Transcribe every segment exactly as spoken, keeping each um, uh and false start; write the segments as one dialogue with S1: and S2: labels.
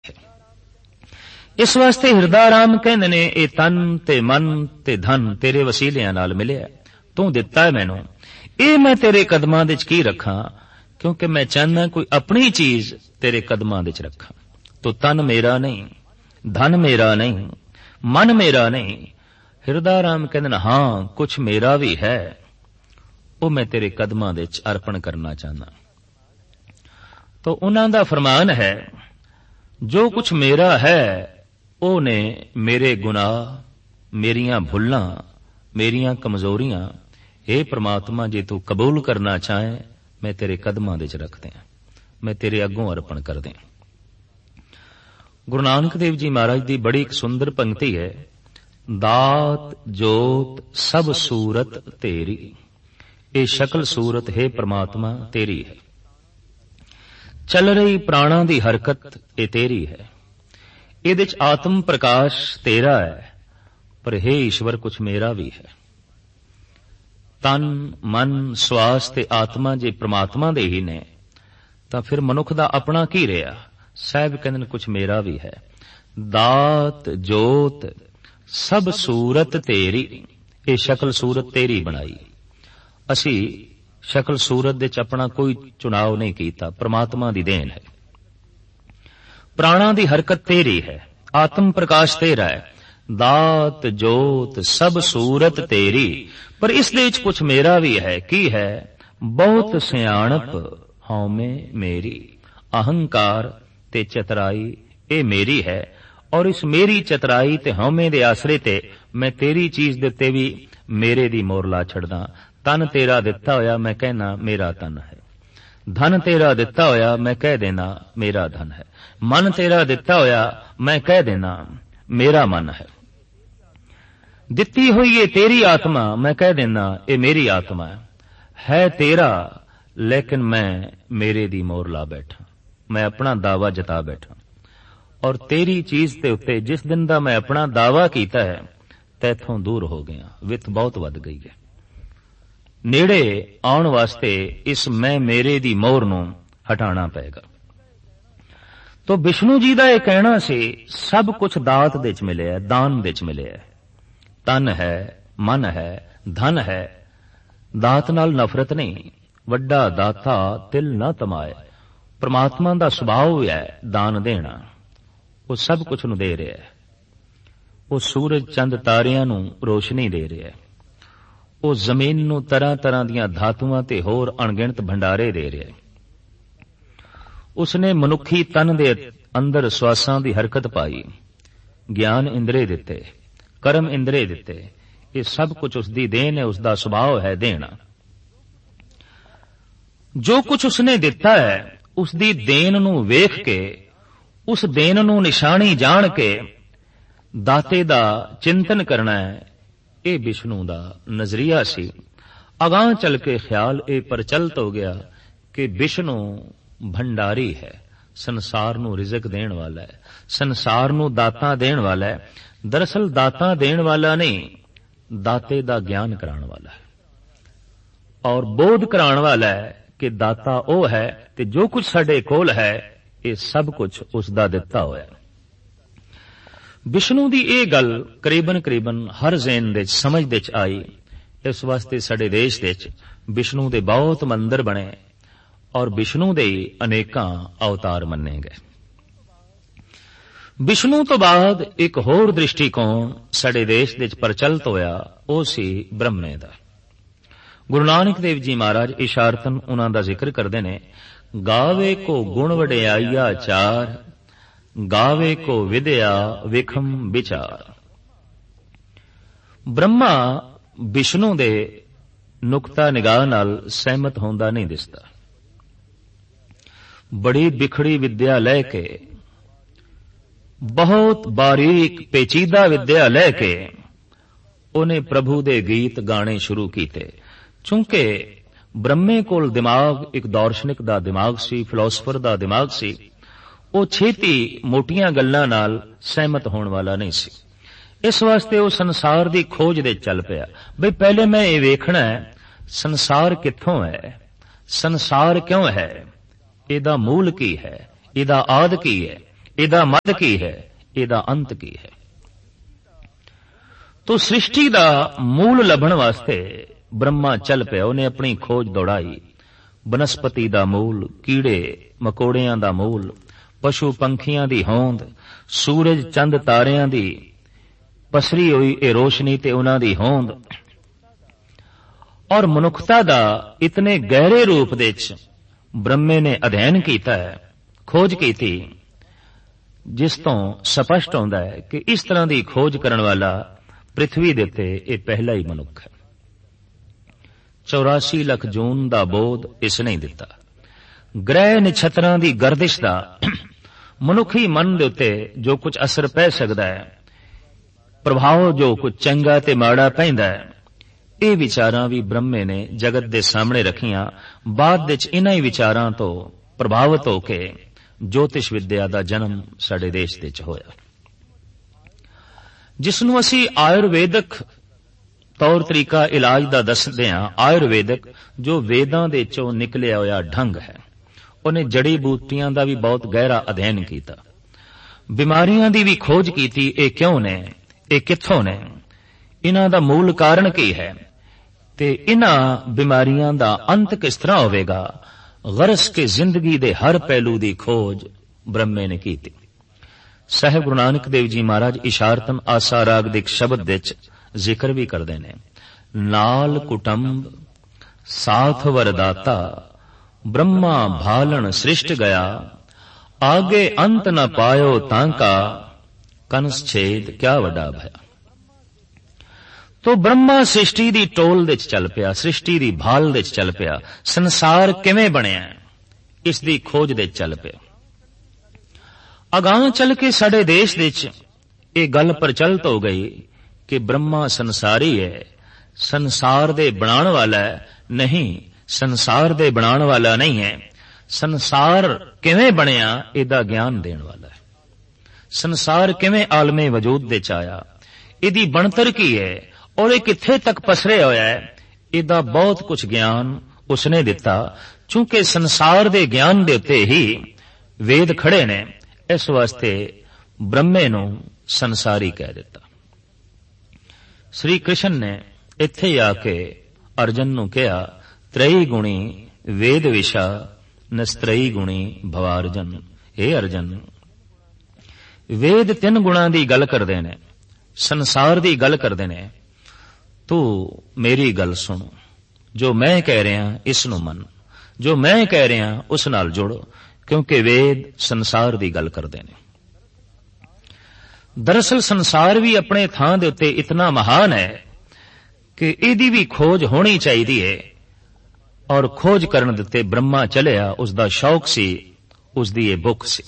S1: इस वास्ते हिरदा राम कहंदे ने ये तन ते मन ते धन तेरे वसीलियां नाल मिलिया, तू दिता है मैनू, ये मैं तेरे कदमां दे च की रखां, क्योंकि मैं चाहना कोई अपनी चीज तेरे कदमां दे च रखां। तो तन मेरा नहीं, धन मेरा नहीं, मन मेरा नहीं। हिरदा राम कहंदे ने हां कुछ मेरा भी है, वो मैं तेरे कदमां दे च अर्पण करना चाहना। तो उन्हां दा फरमान है, जो कुछ मेरा है ओने मेरे गुनाह, मेरियां भुल्लां, मेरियां कमजोरियां, हे परमात्मा जे तू कबूल करना चाहे मैं तेरे कदमां दे च रख दें, मैं तेरे अगों अर्पण कर दें। गुरु नानक देव जी महाराज दी बड़ी एक सुंदर पंक्ति है, दात जोत सब सूरत तेरी, ये शकल सूरत है परमात्मा तेरी है, चल रही प्राणा दी हरकत ये तेरी है, इहदे च आत्म प्रकाश तेरा है, पर हे ईश्वर कुछ मेरा भी है। तन मन श्वास ते आत्मा जे परमात्मा दे ही ने तां फिर मनुख दा अपना की रहा। साहब कहंदे ने कुछ मेरा भी है। दात जोत सब सूरत तेरी, ये शकल सूरत तेरी बनाई। असी शकल सूरत दे च अपना कोई चुनाव नहीं कीता, परमात्मा दी देन है। प्राणा दी हरकत तेरी है, आत्म प्रकाश तेरा है, दात जोत सब सूरत तेरी, पर इस दे च कुछ मेरा भी है। की है? बहुत सियाणप हौमे मेरी, अहंकार ते चतराई ये मेरी है, और इस मेरी चतराई ते हौमे दे आसरे ते मैं तेरी चीज दे उत्ते भी मेरे दी मोर ला छड़दा। तन तेरा दिता होया मैं कहना मेरा तन है, धन तेरा दिता होया मैं कह देना मेरा धन है, मन तेरा दिता होया मैं कह देना मेरा मन है, दिती हुई ये तेरी आत्मा मैं कह देना ये मेरी आत्मा है। है तेरा लेकिन मैं मेरे दी मोर ला बैठा, मैं अपना दावा जता बैठा, और तेरी चीज के उत्ते जिस दिन दा मैं अपना दावा कीता है तैथों दूर हो गया, विथ बहुत वध गई है। नेड़े आउण वास्ते इस मैं मेरे दी मोर नूं हटाना पेगा। तो विष्णु जी दा यह कहना सी सब कुछ दात दे च मिले है, दान दे च मिले है। तन है, मन है, धन है, दात नाल नफरत नहीं, वड्डा दाता तिल न तमाए। परमात्मा दा सुभाव है दान देना, वो सब कुछ नूं दे रहा है। वो सूरज चंद तारियां नूं रोशनी दे रहा है, वो जमीन नूं तरह तरह दीयां धातुआं ते होर अणगिणत भंडारे दे रहा है। उसने मनुखी तन दे अंदर श्वासां दी हरकत पाई, ज्ञान इंद्रे दिते, कर्म इंद्रे दिते, ये सब कुछ उसदी देन है, उसदा सुभाव है देना। जो कुछ उसने दिता है उसदी देन नूं वेख के, उस देन नूं निशानी जान के दाते दा चिंतन करना है, ये विष्णु दा नजरिया सी। अगां चल के ख्याल ये प्रचलित हो गया कि विष्णु भंडारी है, संसार नूं रिज़क देण वाला है, संसार नूं दाता देण वाला है। दरअसल दाता देण वाला नहीं, दाते दा ज्ञान कराण वाला है और बोध कराण वाला है कि दाता ओ है ते जो कुछ साडे कोल है ये सब कुछ उसदा दिता होया। विष्णु दी ये गल करीबन करीबन हर ज़हन दे समझ दे च आई। इस वास्ते साडे देश दे च विष्णु दे बहुत मंदिर बने और विष्णु दे अनेकां अवतार मन्ने गए। विष्णु तो बाद एक होर दृष्टिकोण साडे देश दे च प्रचलित होया, ओ सी ब्रह्मे दा। गुरु नानक देव जी महाराज इशारतन उन्हां दा जिक्र करदे ने, गावे को गुण वडियाईया चार, गावे को विद्या विखम विचार। ब्रह्मा विष्णु दे नुक्ता निगाह नाल सहमत होंदा नहीं दिसदा। बड़ी बिखड़ी विद्या लैके, बहुत बारीक पेचीदा विद्या लैके उन्हें प्रभु दे गीत गाने शुरू कीते। चूंकि ब्रह्मे कोल दिमाग एक दार्शनिक दा दिमाग सी, फिलोसफर दा दिमाग सी, वो छेती मोटियां गल्लां नाल सहमत होने वाला नहीं सी। इस वास्ते वो संसार दी खोज दे चल पिया। बई पहले मैं ये वेखना है संसार कित्थों है, संसार क्यों है, इहदा मूल की है, इहदा आद की है, ਇਹਦਾ ਮੱਧ ਕੀ ਹੈ, ਇਹਦਾ ਅੰਤ ਕੀ ਹੈ। ਤੋ ਸ੍ਰਿਸ਼ਟੀ ਦਾ ਮੂਲ ਲੱਭਣ ਵਾਸਤੇ ਬ੍ਰਹਮਾ ਚੱਲ ਪਿਆ। ਉਹਨੇ ਆਪਣੀ ਖੋਜ ਦੌੜਾਈ। ਬਨਸਪਤੀ ਦਾ ਮੂਲ, ਕੀੜੇ ਮਕੌੜਿਆਂ ਦਾ ਮੂਲ, ਪਸ਼ੂ ਪੰਖੀਆਂ ਦੀ ਹੋਂਦ, ਸੂਰਜ ਚੰਦ ਤਾਰਿਆਂ ਦੀ ਪਸਰੀ ਹੋਈ ਇਹ ਰੋਸ਼ਨੀ ਤੇ ਉਹਨਾਂ ਦੀ ਹੋਂਦ, ਔਰ ਮਨੁੱਖਤਾ ਦਾ ਇਤਨੇ ਗਹਿਰੇ ਰੂਪ ਦੇ ਵਿੱਚ ਬ੍ਰਹਮੇ ਨੇ ਅਧਿਐਨ ਕੀਤਾ ਹੈ, ਖੋਜ ਕੀਤੀ, ਜਿਸ ਤੋਂ ਸਪਸ਼ਟ ਹੁੰਦਾ ਹੈ ਕਿ ਇਸ ਤਰ੍ਹਾਂ ਦੀ ਖੋਜ ਕਰਨ ਵਾਲਾ ਪ੍ਰਿਥਵੀ ਦੇ ਉੱਤੇ ਇਹ ਪਹਿਲਾ ਹੀ ਮਨੁੱਖ ਹੈ। ਚੌਰਾਸੀ ਲੱਖ ਜੂਨ ਦਾ ਬੋਧ ਇਸ ਨੇ ਦਿੱਤਾ। ਗ੍ਰਹਿ ਨਛੱਤਰਾਂ ਦੀ ਗਰਦਿਸ਼ ਦਾ ਮਨੁੱਖੀ ਮਨ ਦੇ ਉੱਤੇ ਜੋ ਕੁਝ ਅਸਰ ਪੈ ਸਕਦਾ ਹੈ, ਪ੍ਰਭਾਵ ਜੋ ਕੁਝ ਚੰਗਾ ਤੇ ਮਾੜਾ ਪੈਂਦਾ ਹੈ, ਇਹ ਵਿਚਾਰਾਂ ਵੀ ਬ੍ਰਹਮੇ ਨੇ ਜਗਤ ਦੇ ਸਾਹਮਣੇ ਰੱਖੀਆਂ। ਬਾਅਦ ਵਿੱਚ ਇਨ੍ਹਾਂ ਹੀ ਵਿਚਾਰਾਂ ਤੋਂ ਪ੍ਰਭਾਵਿਤ ਹੋ ਕੇ ਜੋਤਿਸ਼ ਵਿਦਿਆ ਦਾ ਜਨਮ ਸਾਡੇ ਦੇਸ਼ ਵਿੱਚ ਹੋਇਆ, ਜਿਸ ਨੂੰ ਅਸੀਂ ਆਯੁਰਵੇਦਕ ਤੌਰ ਤਰੀਕਾ ਇਲਾਜ ਦਾ ਦੱਸਦੇ ਹਾਂ। ਆਯੁਰਵੇਦਕ ਜੋ ਵੇਦਾਂ ਦੇ ਚੋਂ ਨਿਕਲਿਆ ਹੋਇਆ ਢੰਗ ਹੈ। ਉਹਨੇ ਜੜੀ ਬੂਟੀਆਂ ਦਾ ਵੀ ਬਹੁਤ ਗਹਿਰਾ ਅਧਿਐਨ ਕੀਤਾ, ਬਿਮਾਰੀਆਂ ਦੀ ਵੀ ਖੋਜ ਕੀਤੀ। ਇਹ ਕਿਉਂ ਨੇ, ਇਹ ਕਿੱਥੋਂ ਨੇ, ਇਹਨਾਂ ਦਾ ਮੂਲ ਕਾਰਨ ਕੀ ਹੈ ਤੇ ਇਹਨਾਂ ਬਿਮਾਰੀਆਂ ਦਾ ਅੰਤ ਕਿਸ ਤਰ੍ਹਾਂ ਹੋਵੇਗਾ। ਗਰਸ ਕੇ ਜ਼ਿੰਦਗੀ ਦੇ ਹਰ ਪਹਿਲੂ ਦੀ ਖੋਜ ਬ੍ਰਹਮੇ ਨੇ ਕੀਤੀ। ਸਾਹਿਬ ਗੁਰੂ ਨਾਨਕ ਦੇਵ ਜੀ ਮਹਾਰਾਜ ਇਸ਼ਾਰਤਨ ਆਸਾ ਰਾਗ ਦੇ ਇੱਕ ਸ਼ਬਦ ਵਿੱਚ ਜ਼ਿਕਰ ਵੀ ਕਰਦੇ ਨੇ, ਨਾਲ ਕੁਟੰਬ ਸਾਥ ਵਰਦਾਤਾ ਬ੍ਰਹਮਾ ਭਾਲਣ ਸ੍ਰਿਸ਼ਟ ਗਿਆ, ਆਗੇ ਅੰਤ ਨ ਪਾਇਓ ਤਾਂ ਕਾ ਕੰਸ ਛੇਦ ਕਿਆ ਵੱਡਾ ਭਇਆ। ਤੋ ਬ੍ਰਹਮਾ ਸ੍ਰਿਸ਼ਟੀ ਦੀ ਟੋਲ ਦੇ ਚ ਚੱਲ ਪਿਆ, ਸ੍ਰਿਸ਼ਟੀ ਦੀ ਭਾਲ ਦੇ ਚ ਚੱਲ ਪਿਆ। ਸੰਸਾਰ ਕਿਵੇਂ ਬਣਿਆ ਇਸ ਦੀ ਖੋਜ ਦੇ ਚ ਚੱਲ ਪਿਆ। ਅਗਾਂਹ ਚੱਲ ਕੇ ਸਾਡੇ ਦੇਸ਼ ਵਿੱਚ ਇਹ ਗੱਲ ਪ੍ਰਚਲਿਤ ਹੋ ਗਈ ਕਿ ਬ੍ਰਹਮਾ ਸੰਸਾਰੀ ਹੈ, ਸੰਸਾਰ ਦੇ ਬਣਾਉਣ ਵਾਲਾ ਹੈ। ਨਹੀਂ, ਸੰਸਾਰ ਦੇ ਬਣਾਉਣ ਵਾਲਾ ਨਹੀਂ ਹੈ। ਸੰਸਾਰ ਕਿਵੇਂ ਬਣਿਆ ਇਹਦਾ ਗਿਆਨ ਦੇਣ ਵਾਲਾ ਹੈ। ਸੰਸਾਰ ਕਿਵੇਂ ਆਲਮੇ ਵਜੂਦ ਦੇ ਚ ਆਇਆ, ਇਹਦੀ ਬਣਤਰ ਕੀ ਹੈ ਔਰ ਇਹ ਕਿੱਥੇ ਤੱਕ ਪਸਰਿਆ ਹੋਇਆ ਹੈ, ਇਹਦਾ ਬਹੁਤ ਕੁਝ ਗਿਆਨ ਉਸਨੇ ਦਿੱਤਾ। ਚੂੰਕਿ ਸੰਸਾਰ ਦੇ ਗਿਆਨ ਦੇ ਉੱਤੇ ਹੀ ਵੇਦ ਖੜੇ ਨੇ, ਇਸ ਵਾਸਤੇ ਬ੍ਰਹਮੇ ਨੂੰ ਸੰਸਾਰੀ ਕਹਿ ਦਿੱਤਾ। ਸ੍ਰੀ ਕ੍ਰਿਸ਼ਨ ਨੇ ਇੱਥੇ ਆ ਕੇ ਅਰਜਨ ਨੂੰ ਕਿਹਾ, ਤ੍ਰਈ ਗੁਣੀ ਵੇਦ ਵਿਸ਼ਾ ਨਸਤਰਈ ਗੁਣੀ ਭਵਾਰਜਨ। ਇਹ ਅਰਜਨ, ਵੇਦ ਤਿੰਨ ਗੁਣਾਂ ਦੀ ਗੱਲ ਕਰਦੇ ਨੇ, ਸੰਸਾਰ ਦੀ ਗੱਲ ਕਰਦੇ ਨੇ। ਤੂੰ ਮੇਰੀ ਗੱਲ ਸੁਣ, ਜੋ ਮੈਂ ਕਹਿ ਰਿਹਾ ਇਸ ਨੂੰ ਮੰਨ, ਜੋ ਮੈਂ ਕਹਿ ਰਿਹਾ ਉਸ ਨਾਲ ਜੁੜ, ਕਿਉਂਕਿ ਵੇਦ ਸੰਸਾਰ ਦੀ ਗੱਲ ਕਰਦੇ ਨੇ। ਦਰਅਸਲ ਸੰਸਾਰ ਵੀ ਆਪਣੇ ਥਾਂ ਦੇ ਉੱਤੇ ਇਤਨਾ ਮਹਾਨ ਹੈ ਕਿ ਇਹਦੀ ਵੀ ਖੋਜ ਹੋਣੀ ਚਾਹੀਦੀ ਹੈ, ਔਰ ਖੋਜ ਕਰਨ ਦੇ ਉੱਤੇ ਬ੍ਰਹਮਾ ਚਲਿਆ। ਉਸ ਦਾ ਸ਼ੌਕ ਸੀ, ਉਸ ਦੀ ਇਹ ਭੁੱਖ ਸੀ।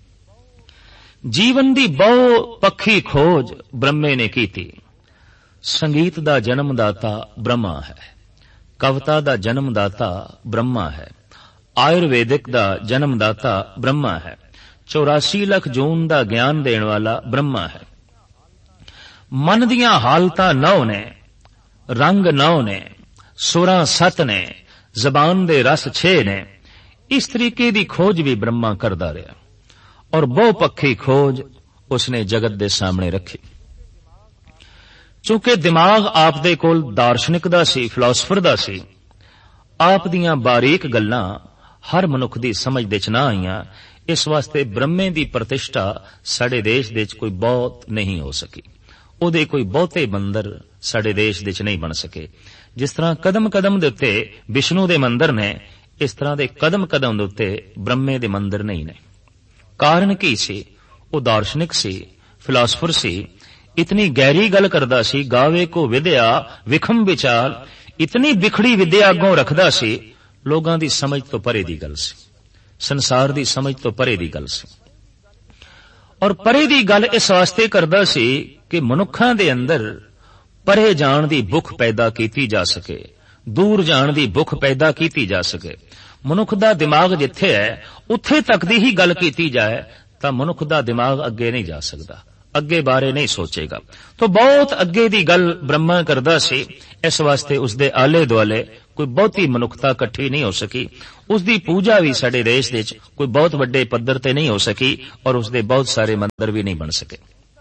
S1: ਜੀਵਨ ਦੀ ਬਹੁ ਪੱਖੀ ਖੋਜ ਬ੍ਰਹਮੇ ਨੇ ਕੀਤੀ। ਸੰਗੀਤ ਦਾ ਜਨਮਦਾਤਾ ਬ੍ਰਹਮਾ ਹੈ, ਕਵਿਤਾ ਦਾ ਜਨਮਦਾਤਾ ਬ੍ਰਹਮਾ ਹੈ, ਆਯੁਰਵੇਦਿਕ ਦਾ ਜਨਮਦਾਤਾ ਬ੍ਰਹਮਾ ਹੈ, ਚੌਰਾਸੀ ਲੱਖ ਜੂਨ ਦਾ ਗਿਆਨ ਦੇਣ ਵਾਲਾ ਬ੍ਰਹਮਾ ਹੈ। ਮਨ ਦੀਆਂ ਹਾਲਤਾਂ ਨੌ ਨੇ, ਰੰਗ ਨੌ ਨੇ, ਸੁਰਾਂ ਸੱਤ ਨੇ, ਜ਼ਬਾਨ ਦੇ ਰਸ ਛੇ ਨੇ। ਇਸ ਤਰੀਕੇ ਦੀ ਖੋਜ ਵੀ ਬ੍ਰਹਮਾ ਕਰਦਾ ਰਿਹਾ ਔਰ ਬਹੁਪੱਖੀ ਖੋਜ ਉਸਨੇ ਜਗਤ ਦੇ ਸਾਹਮਣੇ ਰੱਖੀ। ਚੂੰਕਿ ਦਿਮਾਗ ਆਪ ਦੇ ਕੋਲ ਦਾਰਸ਼ਨਿਕ ਦਾ ਸੀ, ਫਿਲਾਸਫਰ ਦਾ ਸੀ, ਆਪ ਦੀਆਂ ਬਾਰੀਕ ਗੱਲਾਂ ਹਰ ਮਨੁੱਖ ਦੀ ਸਮਝ ਦੇ ਚ ਨਾ ਆਈਆਂ। ਇਸ ਵਾਸਤੇ ਬ੍ਰਹਮੇ ਦੀ ਪ੍ਰਤਿਸ਼ਠਾ ਸਾਡੇ ਦੇਸ਼ ਦੇ ਚ ਕੋਈ ਬਹੁਤ ਨਹੀਂ ਹੋ ਸਕੀ। ਉਹਦੇ ਕੋਈ ਬਹੁਤੇ ਮੰਦਰ ਸਾਡੇ ਦੇਸ਼ ਦੇ ਚ ਨਹੀਂ ਬਣ ਸਕੇ। ਜਿਸ ਤਰ੍ਹਾਂ ਕਦਮ ਕਦਮ ਦੇ ਉੱਤੇ ਵਿਸ਼ਨੂੰ ਦੇ ਮੰਦਰ ਨੇ, ਇਸ ਤਰ੍ਹਾਂ ਦੇ ਕਦਮ ਕਦਮ ਦੇ ਉੱਤੇ ਬ੍ਰਹਮੇ ਦੇ ਮੰਦਰ ਨਹੀਂ ਨੇ। ਕਾਰਨ ਕੀ ਸੀ? ਉਹ ਦਾਰਸ਼ਨਿਕ ਸੀ, ਫਿਲਾਸਫਰ ਸੀ, ਇਤਨੀ ਗਹਿਰੀ ਗੱਲ ਕਰਦਾ ਸੀ। ਗਾਵੇ ਕੋ ਵਿਦਿਆ ਵਿਖਮ ਵਿਚਾਰ, ਇਤਨੀ ਵਿਖੜੀ ਵਿਦਿਆ ਅੱਗੋਂ ਰੱਖਦਾ ਸੀ, ਲੋਕਾਂ ਦੀ ਸਮਝ ਤੋਂ ਪਰੇ ਦੀ ਗੱਲ ਸੀ, ਸੰਸਾਰ ਦੀ ਸਮਝ ਤੋਂ ਪਰੇ ਦੀ ਗੱਲ ਸੀ। ਔਰ ਪਰੇ ਦੀ ਗੱਲ ਇਸ ਵਾਸਤੇ ਕਰਦਾ ਸੀ ਕਿ ਮਨੁੱਖਾਂ ਦੇ ਅੰਦਰ ਪਰੇ ਜਾਣ ਦੀ ਭੁੱਖ ਪੈਦਾ ਕੀਤੀ ਜਾ ਸਕੇ, ਦੂਰ ਜਾਣ ਦੀ ਭੁੱਖ ਪੈਦਾ ਕੀਤੀ ਜਾ ਸਕੇ। ਮਨੁੱਖ ਦਾ ਦਿਮਾਗ ਜਿੱਥੇ ਹੈ ਉੱਥੇ ਤੱਕ ਦੀ ਹੀ ਗੱਲ ਕੀਤੀ ਜਾਏ ਤਾਂ ਮਨੁੱਖ ਦਾ ਦਿਮਾਗ ਅੱਗੇ ਨਹੀਂ ਜਾ ਸਕਦਾ, ਅੱਗੇ ਬਾਰੇ ਨਹੀਂ ਸੋਚੇਗਾ। ਤਾਂ ਬਹੁਤ ਅੱਗੇ ਦੀ ਗੱਲ ਬ੍ਰਹਮਾ ਕਰਦਾ ਸੀ, ਇਸ ਵਾਸਤੇ ਉਸਦੇ ਆਲੇ ਦੁਆਲੇ ਕੋਈ ਬਹੁਤੀ ਮਨੁੱਖਤਾ ਇਕੱਠੀ ਨਹੀਂ ਹੋ ਸਕੀ। ਉਸਦੀ ਪੂਜਾ ਵੀ ਸਾਡੇ ਦੇਸ਼ ਵਿੱਚ ਕੋਈ ਬਹੁਤ ਵੱਡੇ ਪੱਧਰ ਤੇ ਨਹੀਂ ਹੋ ਸਕੀ ਔਰ ਉਸਦੇ ਬਹੁਤ ਸਾਰੇ ਮੰਦਰ ਵੀ ਨਹੀਂ ਬਣ ਸਕੇ।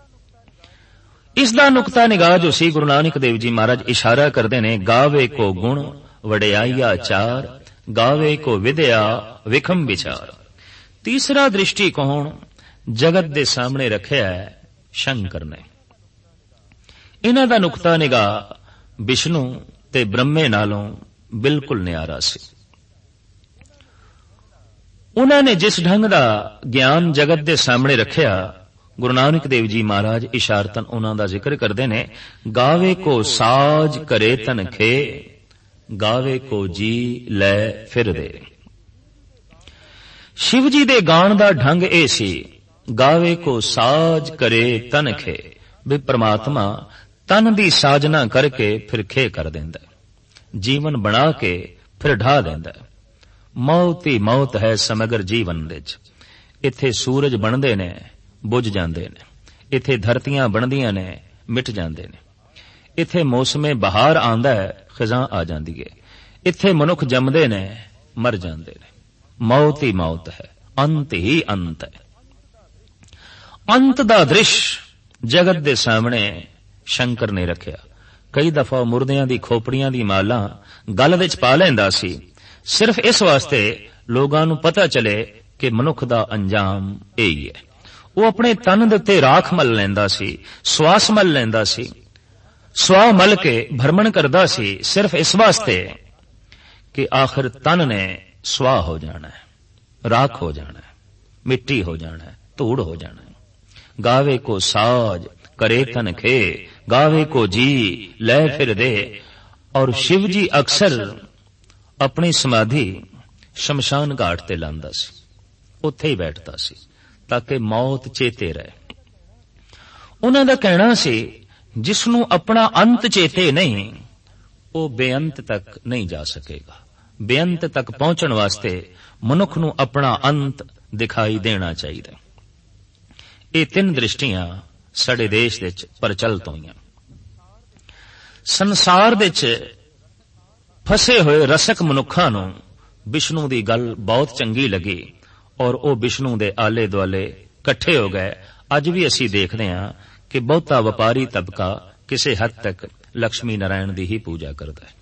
S1: ਇਸ ਦਾ ਨੁਕਤਾ ਨਿਗਾਹ ਜੋ ਸੀ, ਗੁਰੂ ਨਾਨਕ ਦੇਵ ਜੀ ਮਹਾਰਾਜ ਇਸ਼ਾਰਾ ਕਰਦੇ ਨੇ, ਗਾਵੇ ਕੋ ਗੁਣ ਵਡਿਆਈਆ ਚਾਰ, ਗਾਵੇ ਕੋ ਵਿਦਿਆ ਵਿਖਮ ਵਿਚਾਰ। ਤੀਸਰਾ ਦ੍ਰਿਸ਼ਟੀਕੋਣ ਜਗਤ ਦੇ ਸਾਹਮਣੇ ਰੱਖਿਆ ਹੈ ਸ਼ੰਕਰ ਨੇ। ਇਹਨਾਂ ਦਾ ਨੁਕਤਾ ਨਿਗਾਹ ਵਿਸ਼ਨੂੰ ਤੇ ਬ੍ਰਹਮੇ ਨਾਲੋਂ ਬਿਲਕੁਲ ਨਿਆਰਾ ਸੀ। ਉਹਨਾਂ ਨੇ ਜਿਸ ਢੰਗ ਦਾ ਗਿਆਨ ਜਗਤ ਦੇ ਸਾਹਮਣੇ ਰੱਖਿਆ, ਗੁਰੂ ਨਾਨਕ ਦੇਵ ਜੀ ਮਹਾਰਾਜ ਇਸ਼ਾਰਤਨ ਉਹਨਾਂ ਦਾ ਜ਼ਿਕਰ ਕਰਦੇ ਨੇ, ਗਾਵੇ ਕੋ ਸਾਜ ਕਰੇ ਤਨ ਖੇ, ਗਾਵੇ ਕੋ ਜੀ ਲੈ ਫਿਰਦੇ। ਸ਼ਿਵ ਜੀ ਦੇ ਗਾਣ ਦਾ ਢੰਗ ਇਹ ਸੀ, ਗਾਵੇ ਕੋ ਸਾਜ ਕਰੇ ਤਨ ਖੇ, ਵੀ ਪ੍ਰਮਾਤਮਾ ਤਨ ਦੀ ਸਾਜਨਾ ਕਰਕੇ ਫਿਰ ਖੇ ਕਰ ਦਿੰਦਾ, ਜੀਵਨ ਬਣਾ ਕੇ ਫਿਰ ਢਾ ਦਿੰਦਾ। ਮੌਤ ਹੀ ਮੌਤ ਹੈ ਸਮਗਰ ਜੀਵਨ ਵਿੱਚ। ਇੱਥੇ ਸੂਰਜ ਬਣਦੇ ਨੇ, ਬੁਝ ਜਾਂਦੇ ਨੇ। ਇੱਥੇ ਧਰਤੀਆਂ ਬਣਦੀਆਂ ਨੇ, ਮਿਟ ਜਾਂਦੇ ਨੇ। ਇੱਥੇ ਮੌਸਮੇ ਬਹਾਰ ਆਉਂਦਾ ਹੈ, ਖਿਜ਼ਾਂ ਆ ਜਾਂਦੀ ਹੈ। ਇੱਥੇ ਮਨੁੱਖ ਜੰਮਦੇ ਨੇ, ਮਰ ਜਾਂਦੇ ਨੇ। ਮੌਤ ਹੀ ਮੌਤ ਹੈ, ਅੰਤ ਹੀ ਅੰਤ ਹੈ। ਅੰਤ ਦਾ ਦ੍ਰਿਸ਼ ਜਗਤ ਦੇ ਸਾਹਮਣੇ ਸ਼ੰਕਰ ਨੇ ਰੱਖਿਆ। ਕਈ ਦਫਾ ਮੁਰਦਿਆਂ ਦੀ ਖੋਪੜੀਆਂ ਦੀ ਮਾਲਾ ਗਲ ਵਿੱਚ ਪਾ ਲੈਂਦਾ ਸੀ, ਸਿਰਫ ਇਸ ਵਾਸਤੇ ਲੋਕਾਂ ਨੂੰ ਪਤਾ ਚਲੇ ਕਿ ਮਨੁੱਖ ਦਾ ਅੰਜਾਮ ਇਹ ਹੀ ਹੈ। ਉਹ ਆਪਣੇ ਤਨ ਦੇ ਉੱਤੇ ਰਾਖ ਮਲ ਲੈਂਦਾ ਸੀ, ਸਵਾਸ ਮਲ ਲੈਂਦਾ ਸੀ, ਸਵਾ ਮਲ ਕੇ ਭਰਮਣ ਕਰਦਾ ਸੀ, ਸਿਰਫ ਇਸ ਵਾਸਤੇ ਕਿ ਆਖਿਰ ਤਨ ਨੇ ਸਵਾ ਹੋ ਜਾਣਾ ਹੈ, ਰਾਖ ਹੋ ਜਾਣਾ ਹੈ, ਮਿੱਟੀ ਹੋ ਜਾਣਾ ਹੈ, ਧੂੜ ਹੋ ਜਾਣਾ ਹੈ। ਗਾਵੇ ਕੋ ਸਾਜ ਕਰੇ ਤਨ ਖੇ, ਗਾਵੇ ਕੋ ਜੀ ਲੈ ਫਿਰ ਦੇ। ਔਰ ਸ਼ਿਵ ਜੀ ਅਕਸਰ ਆਪਣੀ ਸਮਾਧੀ ਸ਼ਮਸ਼ਾਨ ਘਾਟ ਤੇ ਲਾਂਦਾ ਸੀ, ਉੱਥੇ ਹੀ ਬੈਠਦਾ ਸੀ ਤਾਂ ਕਿ ਮੌਤ ਚੇਤੇ ਰਹੇ। ਉਹਨਾਂ ਦਾ ਕਹਿਣਾ ਸੀ, ਜਿਸ ਨੂੰ ਆਪਣਾ ਅੰਤ ਚੇਤੇ ਨਹੀਂ, ਉਹ ਬੇਅੰਤ ਤੱਕ ਨਹੀਂ ਜਾ ਸਕੇਗਾ। ਬੇਅੰਤ ਤੱਕ ਪਹੁੰਚਣ ਵਾਸਤੇ ਮਨੁੱਖ ਨੂੰ ਆਪਣਾ ਅੰਤ ਦਿਖਾਈ ਦੇਣਾ ਚਾਹੀਦਾ। ਇਹ ਤਿੰਨ ਦ੍ਰਿਸ਼ਟੀਆਂ ਸਾਡੇ ਦੇਸ਼ ਵਿੱਚ ਪ੍ਰਚਲਿਤ ਹੋਈਆਂ। ਸੰਸਾਰ ਵਿੱਚ ਫਸੇ ਹੋਏ ਰਸਕ ਮਨੁੱਖਾਂ ਨੂੰ ਵਿਸ਼ਨੂੰ ਦੀ ਗੱਲ ਬਹੁਤ ਚੰਗੀ ਲੱਗੀ ਔਰ ਉਹ ਵਿਸ਼ਨੂੰ ਦੇ ਆਲੇ ਦੁਆਲੇ ਇਕੱਠੇ ਹੋ ਗਏ। ਅੱਜ ਵੀ ਅਸੀਂ ਦੇਖਦੇ ਹਾਂ ਕਿ ਬਹੁਤਾ ਵਪਾਰੀ ਤਬਕਾ ਕਿਸੇ ਹੱਦ ਤੱਕ ਲక్ష్ਮੀ ਨਾਰਾਇਣ ਦੀ ਹੀ ਪੂਜਾ ਕਰਦਾ ਹੈ।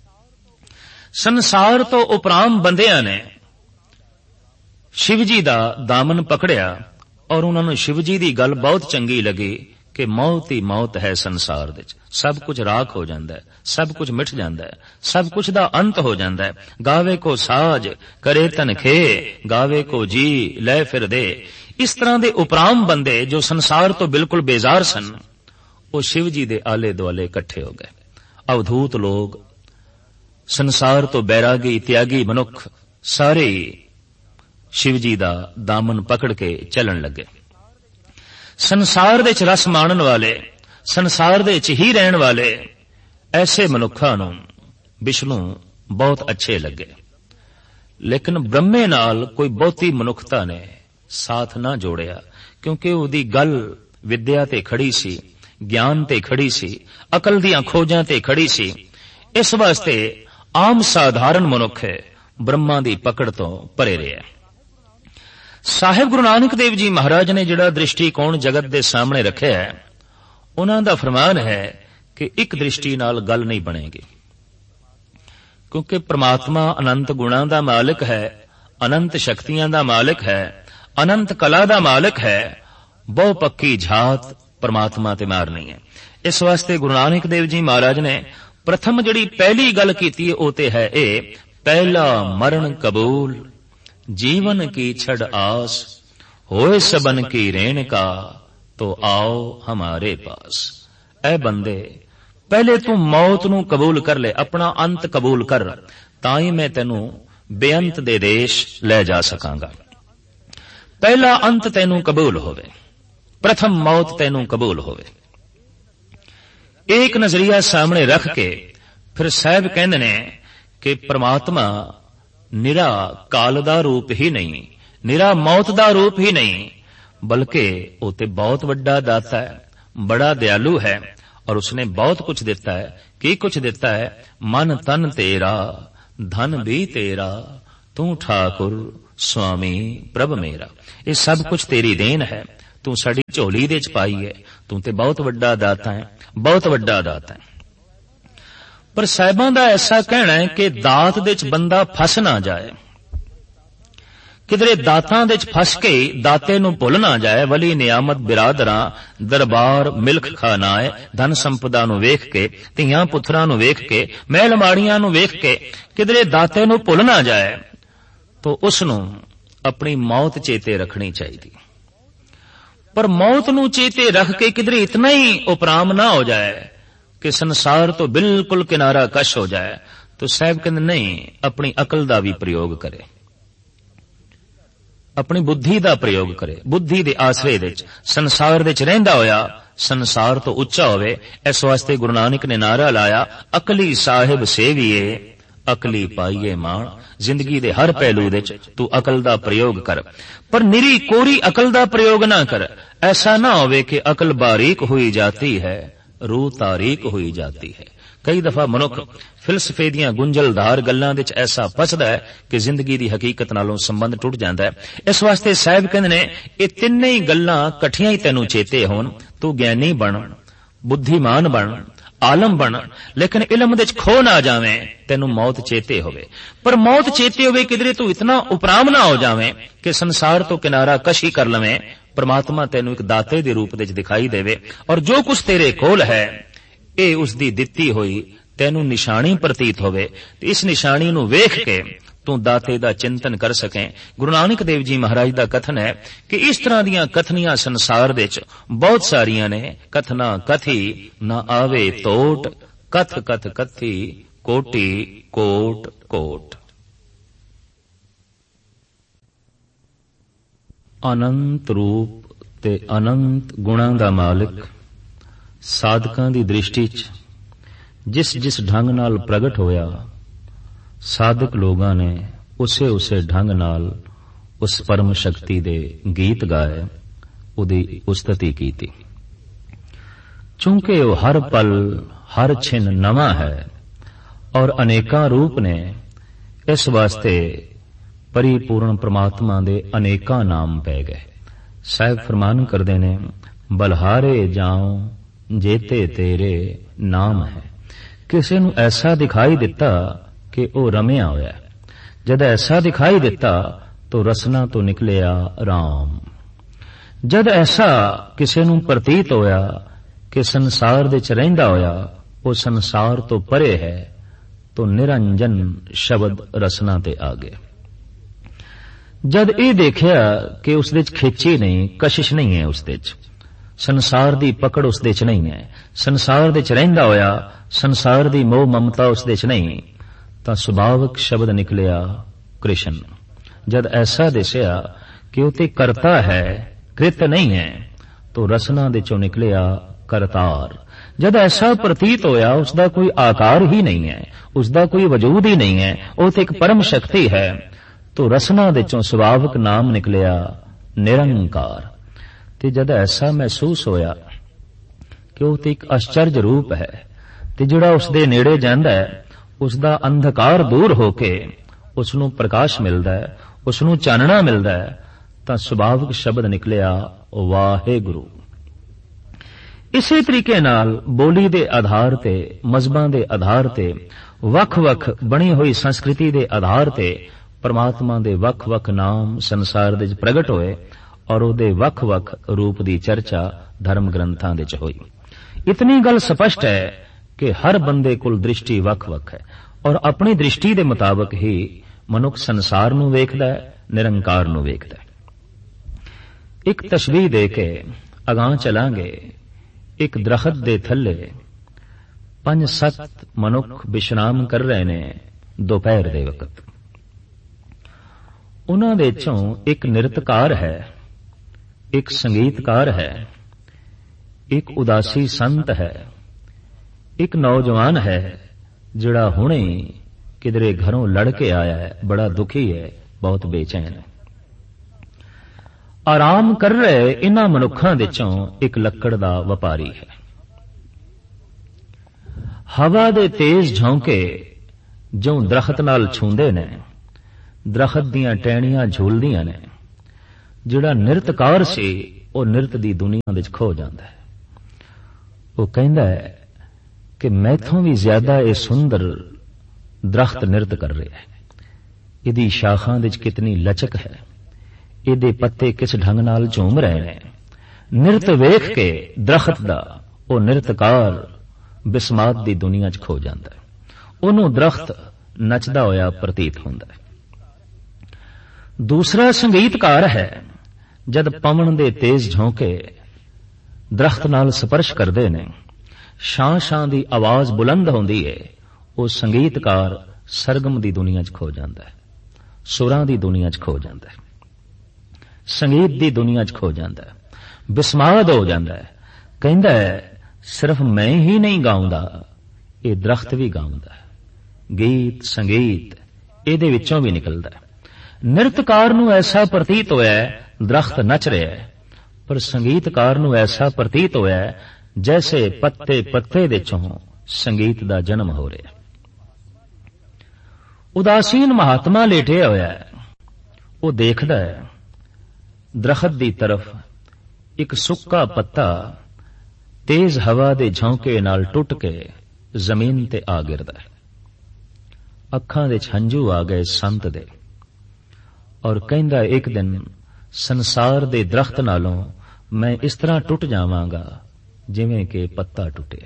S1: ਸੰਸਾਰ ਤੋਂ ਉਪਰਾਮ ਬੰਦਿਆਂ ਨੇ ਸ਼ਿਵ ਜੀ ਦਾ ਦਾਮਨ ਪਕੜਿਆ ਔਰ ਉਹਨਾਂ ਨੂੰ ਸ਼ਿਵ ਜੀ ਦੀ ਗੱਲ ਬਹੁਤ ਚੰਗੀ ਲੱਗੀ ਕਿ ਮੌਤ ਹੀ ਮੌਤ ਹੈ ਸੰਸਾਰ ਵਿੱਚ। ਸਭ ਕੁਝ ਰਾਖ ਹੋ ਜਾਂਦਾ ਹੈ, ਸਭ ਕੁਝ ਮਿਟ ਜਾਂਦਾ ਹੈ, ਸਭ ਕੁਝ ਦਾ ਅੰਤ ਹੋ ਜਾਂਦਾ ਹੈ। ਗਾਵੇ ਕੋ ਸਾਜ ਕਰੇ ਤਨ ਖੇ, ਗਾਵੇ ਕੋ ਜੀ ਲੈ ਫਿਰ ਦੇ। ਇਸ ਤਰ੍ਹਾਂ ਦੇ ਉਪਰਾਮ ਬੰਦੇ ਜੋ ਸੰਸਾਰ ਤੋਂ ਬਿਲਕੁਲ ਬੇਜ਼ਾਰ ਸਨ, ਉਹ ਸ਼ਿਵ ਜੀ ਦੇ ਆਲੇ ਦੁਆਲੇ ਇਕੱਠੇ ਹੋ ਗਏ। ਅਵਧੂਤ ਲੋਕ, ਸੰਸਾਰ ਤੋਂ ਬੈਰਾਗੀ ਤਿਆਗੀ ਮਨੁੱਖ ਸਾਰੇ ਸ਼ਿਵ ਜੀ ਦਾ ਦਾਮਨ ਪਕੜ ਕੇ ਚੱਲਣ ਲੱਗੇ। ਸੰਸਾਰ ਦੇ ਵਿੱਚ ਰਸ ਮਾਣਨ ਵਾਲੇ, ਸੰਸਾਰ ਦੇ ਵਿੱਚ ਹੀ ਰਹਿਣ ਵਾਲੇ ਐਸੇ ਮਨੁੱਖਾਂ ਨੂੰ ਵਿਸ਼ਨੂੰ ਬਹੁਤ ਅੱਛੇ ਲੱਗੇ। ਲੇਕਿਨ ਬ੍ਰਹਮੇ ਨਾਲ ਕੋਈ ਬਹੁਤੀ ਮਨੁੱਖਤਾ ਨੇ ਸਾਥ ਨਾ ਜੋੜਿਆ, ਕਿਉਂਕਿ ਉਹਦੀ ਗੱਲ ਵਿਦਿਆ ਤੇ ਖੜੀ ਸੀ, ਗਿਆਨ ਤੇ ਖੜੀ ਸੀ, ਅਕਲ ਦੀਆਂ ਖੋਜਾਂ ਤੇ ਖੜੀ ਸੀ। ਇਸ ਵਾਸਤੇ ਆਮ ਸਾਧਾਰਨ ਮਨੁੱਖ ਬ੍ਰਹਮਾ ਦੀ ਪਕੜ ਤੋਂ ਪਰੇ ਰਿਹਾ। ਸਾਹਿਬ ਗੁਰੂ ਨਾਨਕ ਦੇਵ ਜੀ ਮਹਾਰਾਜ ਨੇ ਜਿਹੜਾ ਦ੍ਰਿਸ਼ਟੀਕੋਣ ਜਗਤ ਦੇ ਸਾਹਮਣੇ ਰੱਖਿਆ ਹੈ, ਉਹਨਾਂ ਦਾ ਫਰਮਾਨ ਹੈ ਕਿ ਇੱਕ ਦ੍ਰਿਸ਼ਟੀ ਨਾਲ ਗੱਲ ਨਹੀਂ ਬਣੇਗੀ, ਕਿਉਂਕਿ ਪ੍ਰਮਾਤਮਾ ਅਨੰਤ ਗੁਣਾਂ ਦਾ ਮਾਲਕ ਹੈ, ਅਨੰਤ ਸ਼ਕਤੀਆਂ ਦਾ ਮਾਲਕ ਹੈ, ਅਨੰਤ ਕਲਾ ਦਾ ਮਾਲਕ ਹੈ। ਬਹੁ ਪੱਕੀ ਝਾਤ ਪ੍ਰਮਾਤਮਾ ਤੇ ਮਾਰਨੀ ਹੈ। ਇਸ ਵਾਸਤੇ ਗੁਰੂ ਨਾਨਕ ਦੇਵ ਜੀ ਮਹਾਰਾਜ ਨੇ ਪ੍ਰਥਮ ਜਿਹੜੀ ਪਹਿਲੀ ਗੱਲ ਕੀਤੀ ਹੈ ਉਹ ਤੇ ਹੈ ਇਹ, ਪਹਿਲਾ ਮਰਨ ਕਬੂਲ ਜੀਵਨ ਕੀ ਛੜ ਆਸ, ਹੋਏ ਸਬਨ ਕੀ ਰੇਣਕਾ ਤੋ ਆਓ ਹਮਾਰੇ ਪਾਸ। ਐ ਬੰਦੇ, ਪਹਿਲੇ ਤੂੰ ਮੌਤ ਨੂੰ ਕਬੂਲ ਕਰ ਲੈ, ਆਪਣਾ ਅੰਤ ਕਬੂਲ ਕਰ, ਤਾਂ ਹੀ ਮੈਂ ਤੈਨੂੰ ਬੇਅੰਤ ਦੇ ਦੇਸ਼ ਲੈ ਜਾ ਸਕਾਂਗਾ। ਪਹਿਲਾ ਅੰਤ ਤੈਨੂੰ ਕਬੂਲ ਹੋਵੇ, ਪ੍ਰਥਮ ਮੌਤ ਤੈਨੂੰ ਕਬੂਲ ਹੋਵੇ। ਇੱਕ ਨਜ਼ਰੀਆ ਸਾਹਮਣੇ ਰੱਖ ਕੇ ਫਿਰ ਸਾਹਿਬ ਕਹਿੰਦੇ ਨੇ ਕਿ ਪ੍ਰਮਾਤਮਾ ਨਿਰਾ ਕਾਲ ਦਾ ਰੂਪ ਹੀ ਨਹੀਂ, ਨਿਰਾ ਮੌਤ ਦਾ ਰੂਪ ਹੀ ਨਹੀਂ, बल्कि वो ते बहुत वड्डा दाता है, बड़ा दयालु है और उसने बहुत कुछ दिता है। की कुछ दिता है? मन तन तेरा, धन भी तेरा, तू ठाकुर स्वामी प्रभ मेरा। ये सब कुछ तेरी देन है, तू साडी झोली दे च पाई है। तू ते बहुत वड्डा दाता है, बहुत वड्डा दाता है। पर साहिबां दा ऐसा कहना है कि दात दे च बंदा फस ना जाए, किधरे दातां दे च फस के दाते नूं भुल ना जाए। वली नियामत बिरादरां दरबार मिल्क खानाए, धन संपदा नूं वेख के, धीआं पुत्रां नूं वेख के, महल माड़ियां नूं वेख के किधरे दाते नूं भुल ना जाए, तो उसनूं अपनी मौत चेते रखनी चाहिए। पर मौत नूं चेते रख के किधरे इतना ही उपराम ना हो जाए कि संसार तो बिल्कुल किनारा कश हो जाए, तो साहब कहंदे नहीं, अपनी अकल दा भी प्रयोग करे, अपनी बुद्धि दा प्रयोग करे। बुद्धि दे आसरे दे संसार दे च रहिंदा होया संसार तो उच्चा होवे। इस वास्ते गुरु नानक ने नारा लाया, अकली साहिब सेविए अकली पाइए मान। जिंदगी दे हर पहलू दे तू अकल दा प्रयोग कर, पर निरी कोरी अकल दा प्रयोग ना कर। ऐसा ना होवे कि अकल बारीक हुई जाती है, रूह तारीक हुई जाती है। कई दफा मनुख फिलसफे दियां गुंजलदार गल्लां दे ऐसा फसदा है कि जिंदगी दी हकीकत नालों संबंध टुट जाता है। इस वास्ते साहिब कहंदे ने, ये तिन्ने ही गल्लां कठियां ही तैनूं चेते होण। तू ज्ञानी बन, बुद्धिमान बन, आलम बन, लेकिन इलम दे खो ना जावे, तैनूं मौत चेते होवे। पर मौत चेते होवे किधरे तू इतना उपराम ना हो जावे कि संसार तो किनारा कशी कर लवे। परमात्मा तैनूं एक दाते दे रूप दे दिखाई देवे और जो कुछ तेरे कोल है ये उसदी दित्ती होई तैनूं निशानी प्रतीत होवे, ते इस निशानी नूं वेख के तू दाते दा चिंतन कर सकें। गुरु नानक देव जी महाराज दा कथन है कि इस तरह दियां कथनियां संसार दे च बहुत सारियां ने। कथना कथी ना आवे तोट, कथ कथ कथी कोटि कोट कोट। अनंत रूप ते अनंत गुणां दा मालिक साधकां दी दृष्टि च जिस जिस ढंग नाल प्रगट होया, साधक लोगां ने उसे उसे ढंग नाल उस परम शक्ति दे गीत गाए, उदी उस्तति कीती। चूंकि वो हर पल हर छिन नवा है और अनेकां रूप ने, इस वास्ते परिपूर्ण परमात्मा दे अनेकां नाम पै गए। साहिब फरमान करदे ने, बलहारे जाऊं जेते तेरे नाम है। किसी नूं ऐसा दिखाई दिता कि ओ रमिया होया, जद ऐसा दिखाई दिता तो रसना तो निकलिया राम। जद ऐसा किसी नूं प्रतीत होया कि संसार दे च रहिंदा होया वो संसार तो परे है, तो निरंजन शब्द रसना ते आ गया। जद ये देखिया कि उस दे च खिची नहीं, कशिश नहीं है, उस दे च संसार दी पकड़ उस दे च नहीं है, संसार दे च रहिंदा होया संसार दी मोह ममता उस दे च नहीं, तां सुभाविक शब्द निकलिया कृष्ण। जद ऐसा दिसिया कि उते करता है कृत नहीं है, तो रसना दे चों निकलिया करतार। जद ऐसा प्रतीत होया उसदा कोई आकार ही नहीं है, उसदा कोई वजूद ही नहीं है, वो तो एक परम शक्ति है, तो रसना दे चों सुभाविक नाम निकलिया निरंकार। ते जद ऐसा महसूस होया कि वो तो एक आश्चर्य रूप है, ते जिहड़ा उसदे नेड़े जांदा है उसदा अंधकार दूर होके उसनूं प्रकाश मिलदा है, उसनूं चानना मिलदा है, तां सुभाविक शब्द निकलिया वाहेगुरु। इसी तरीके नाल बोली दे आधार ते, मजहबां दे आधार ते, वख-वख बनी हुई संस्कृति दे आधार ते परमात्मा दे वख-वख नाम संसार दे प्रगट होए और उहदे वख-वख रूप दी चर्चा धर्म ग्रंथां दे च होई। इतनी गल स्पष्ट है कि हर बंदे कोल दृष्टि वख-वख है और अपनी दृष्टि दे मुताबिक ही मनुख संसार नूं वेखदा है, निरंकार नूं वेखदा है। एक तशबीह दे के अगां चलांगे। एक दरखत दे थल्ले पंज सत्त मनुख विश्राम कर रहे ने दोपहर दे वक्त। उन्हां दे चों एक नृत्यकार है, एक संगीतकार है, एक उदासी संत है, एक नौजवान है जिहड़ा हुणे किधरे घरों लड़ के आया है, बड़ा दुखी है, बहुत बेचैन है। ਆਰਾਮ ਕਰ ਰਹੇ ਇਨ੍ਹਾਂ ਮਨੁੱਖਾਂ ਵਿੱਚੋਂ ਇੱਕ ਲੱਕੜ ਦਾ ਵਪਾਰੀ ਹੈ। ਹਵਾ ਦੇ ਤੇਜ਼ ਝੋਂਕੇ ਜੋ ਦਰਖਤ ਨਾਲ ਛੂੰਦੇ ਨੇ, ਦਰਖਤ ਦੀਆਂ ਟਹਿਣੀਆਂ ਝੂਲਦੀਆਂ ਨੇ। ਜਿਹੜਾ ਨਿਰਤਕਾਰ ਸੀ ਉਹ ਨਿਰਤ ਦੀ ਦੁਨੀਆ ਵਿੱਚ ਖੋ ਜਾਂਦਾ ਹੈ। ਉਹ ਕਹਿੰਦਾ ਹੈ ਕਿ ਮੈਥੋਂ ਵੀ ਜ਼ਿਆਦਾ ਇਹ ਸੁੰਦਰ ਦਰਖਤ ਨਿਰਤ ਕਰ ਰਿਹਾ ਹੈ। ਇਹਦੀ ਸ਼ਾਖਾਂ ਵਿੱਚ ਕਿਤਨੀ ਲਚਕ ਹੈ, ਇਹਦੇ ਪੱਤੇ ਕਿਸ ਢੰਗ ਨਾਲ ਝੂਮ ਰਹੇ ਨੇ। ਨਿਰਤ ਵੇਖ ਕੇ ਦਰਖਤ ਦਾ ਉਹ ਨਿਰਤਕਾਰ ਬਿਸਮਾਤ ਦੀ ਦੁਨੀਆ 'ਚ ਖੋ ਜਾਂਦਾ ਹੈ। ਉਹਨੂੰ ਦਰਖਤ ਨੱਚਦਾ ਹੋਇਆ ਪ੍ਰਤੀਤ ਹੁੰਦਾ ਹੈ। ਦੂਸਰਾ ਸੰਗੀਤਕਾਰ ਹੈ। ਜਦ ਪਵਨ ਦੇ ਤੇਜ਼ ਝੋਂਕੇ ਦਰਖਤ ਨਾਲ ਸਪਰਸ਼ ਕਰਦੇ ਨੇ, ਸ਼ਾਂ ਸ਼ਾਂ ਦੀ ਆਵਾਜ਼ ਬੁਲੰਦ ਹੁੰਦੀ ਹੈ। ਉਹ ਸੰਗੀਤਕਾਰ ਸਰਗਮ ਦੀ ਦੁਨੀਆ 'ਚ ਖੋ ਜਾਂਦਾ ਹੈ, ਸੁਰਾਂ ਦੀ ਦੁਨੀਆ 'ਚ ਖੋ ਜਾਂਦਾ ਹੈ, ਸੰਗੀਤ ਦੀ ਦੁਨੀਆ 'ਚ ਖੋ ਜਾਂਦਾ ਹੈ, ਬਿਸਮਾਦ ਹੋ ਜਾਂਦਾ ਹੈ। ਕਹਿੰਦਾ ਹੈ ਸਿਰਫ ਮੈਂ ਹੀ ਨਹੀਂ ਗਾਉਂਦਾ, ਇਹ ਦਰਖਤ ਵੀ ਗਾਉਂਦਾ ਹੈ। ਗੀਤ ਸੰਗੀਤ ਇਹਦੇ ਵਿੱਚੋਂ ਵੀ ਨਿਕਲਦਾ ਹੈ। ਨਿਰਤਕਾਰ ਨੂੰ ਐਸਾ ਪ੍ਰਤੀਤ ਹੋਇਆ ਦਰਖਤ ਨੱਚ ਰਿਹਾ ਹੈ, ਪਰ ਸੰਗੀਤਕਾਰ ਨੂੰ ਐਸਾ ਪ੍ਰਤੀਤ ਹੋਇਆ ਜੈਸੇ ਪੱਤੇ ਪੱਤੇ ਵਿੱਚੋਂ ਸੰਗੀਤ ਦਾ ਜਨਮ ਹੋ ਰਿਹਾ। ਉਦਾਸੀਨ ਮਹਾਤਮਾ ਲੇਟਿਆ ਹੋਇਆ ਹੈ। ਉਹ ਦੇਖਦਾ ਹੈ ਦਰਖਤ ਦੀ ਤਰਫ ਇੱਕ ਸੁੱਕਾ ਪੱਤਾ ਤੇਜ਼ ਹਵਾ ਦੇ ਝੋਂਕੇ ਨਾਲ ਟੁੱਟ ਕੇ ਜ਼ਮੀਨ ਤੇ ਆ ਗਿਰਦਾ ਹੈ। ਅੱਖਾਂ ਦੇ ਹੰਝੂ ਆ ਗਏ ਸੰਤ ਦੇ, ਔਰ ਕਹਿੰਦਾ ਇੱਕ ਦਿਨ ਸੰਸਾਰ ਦੇ ਦਰਖਤ ਨਾਲੋਂ ਮੈਂ ਇਸ ਤਰ੍ਹਾਂ ਟੁੱਟ ਜਾਵਾਂਗਾ ਜਿਵੇਂ ਕਿ ਪੱਤਾ ਟੁੱਟਿਆ।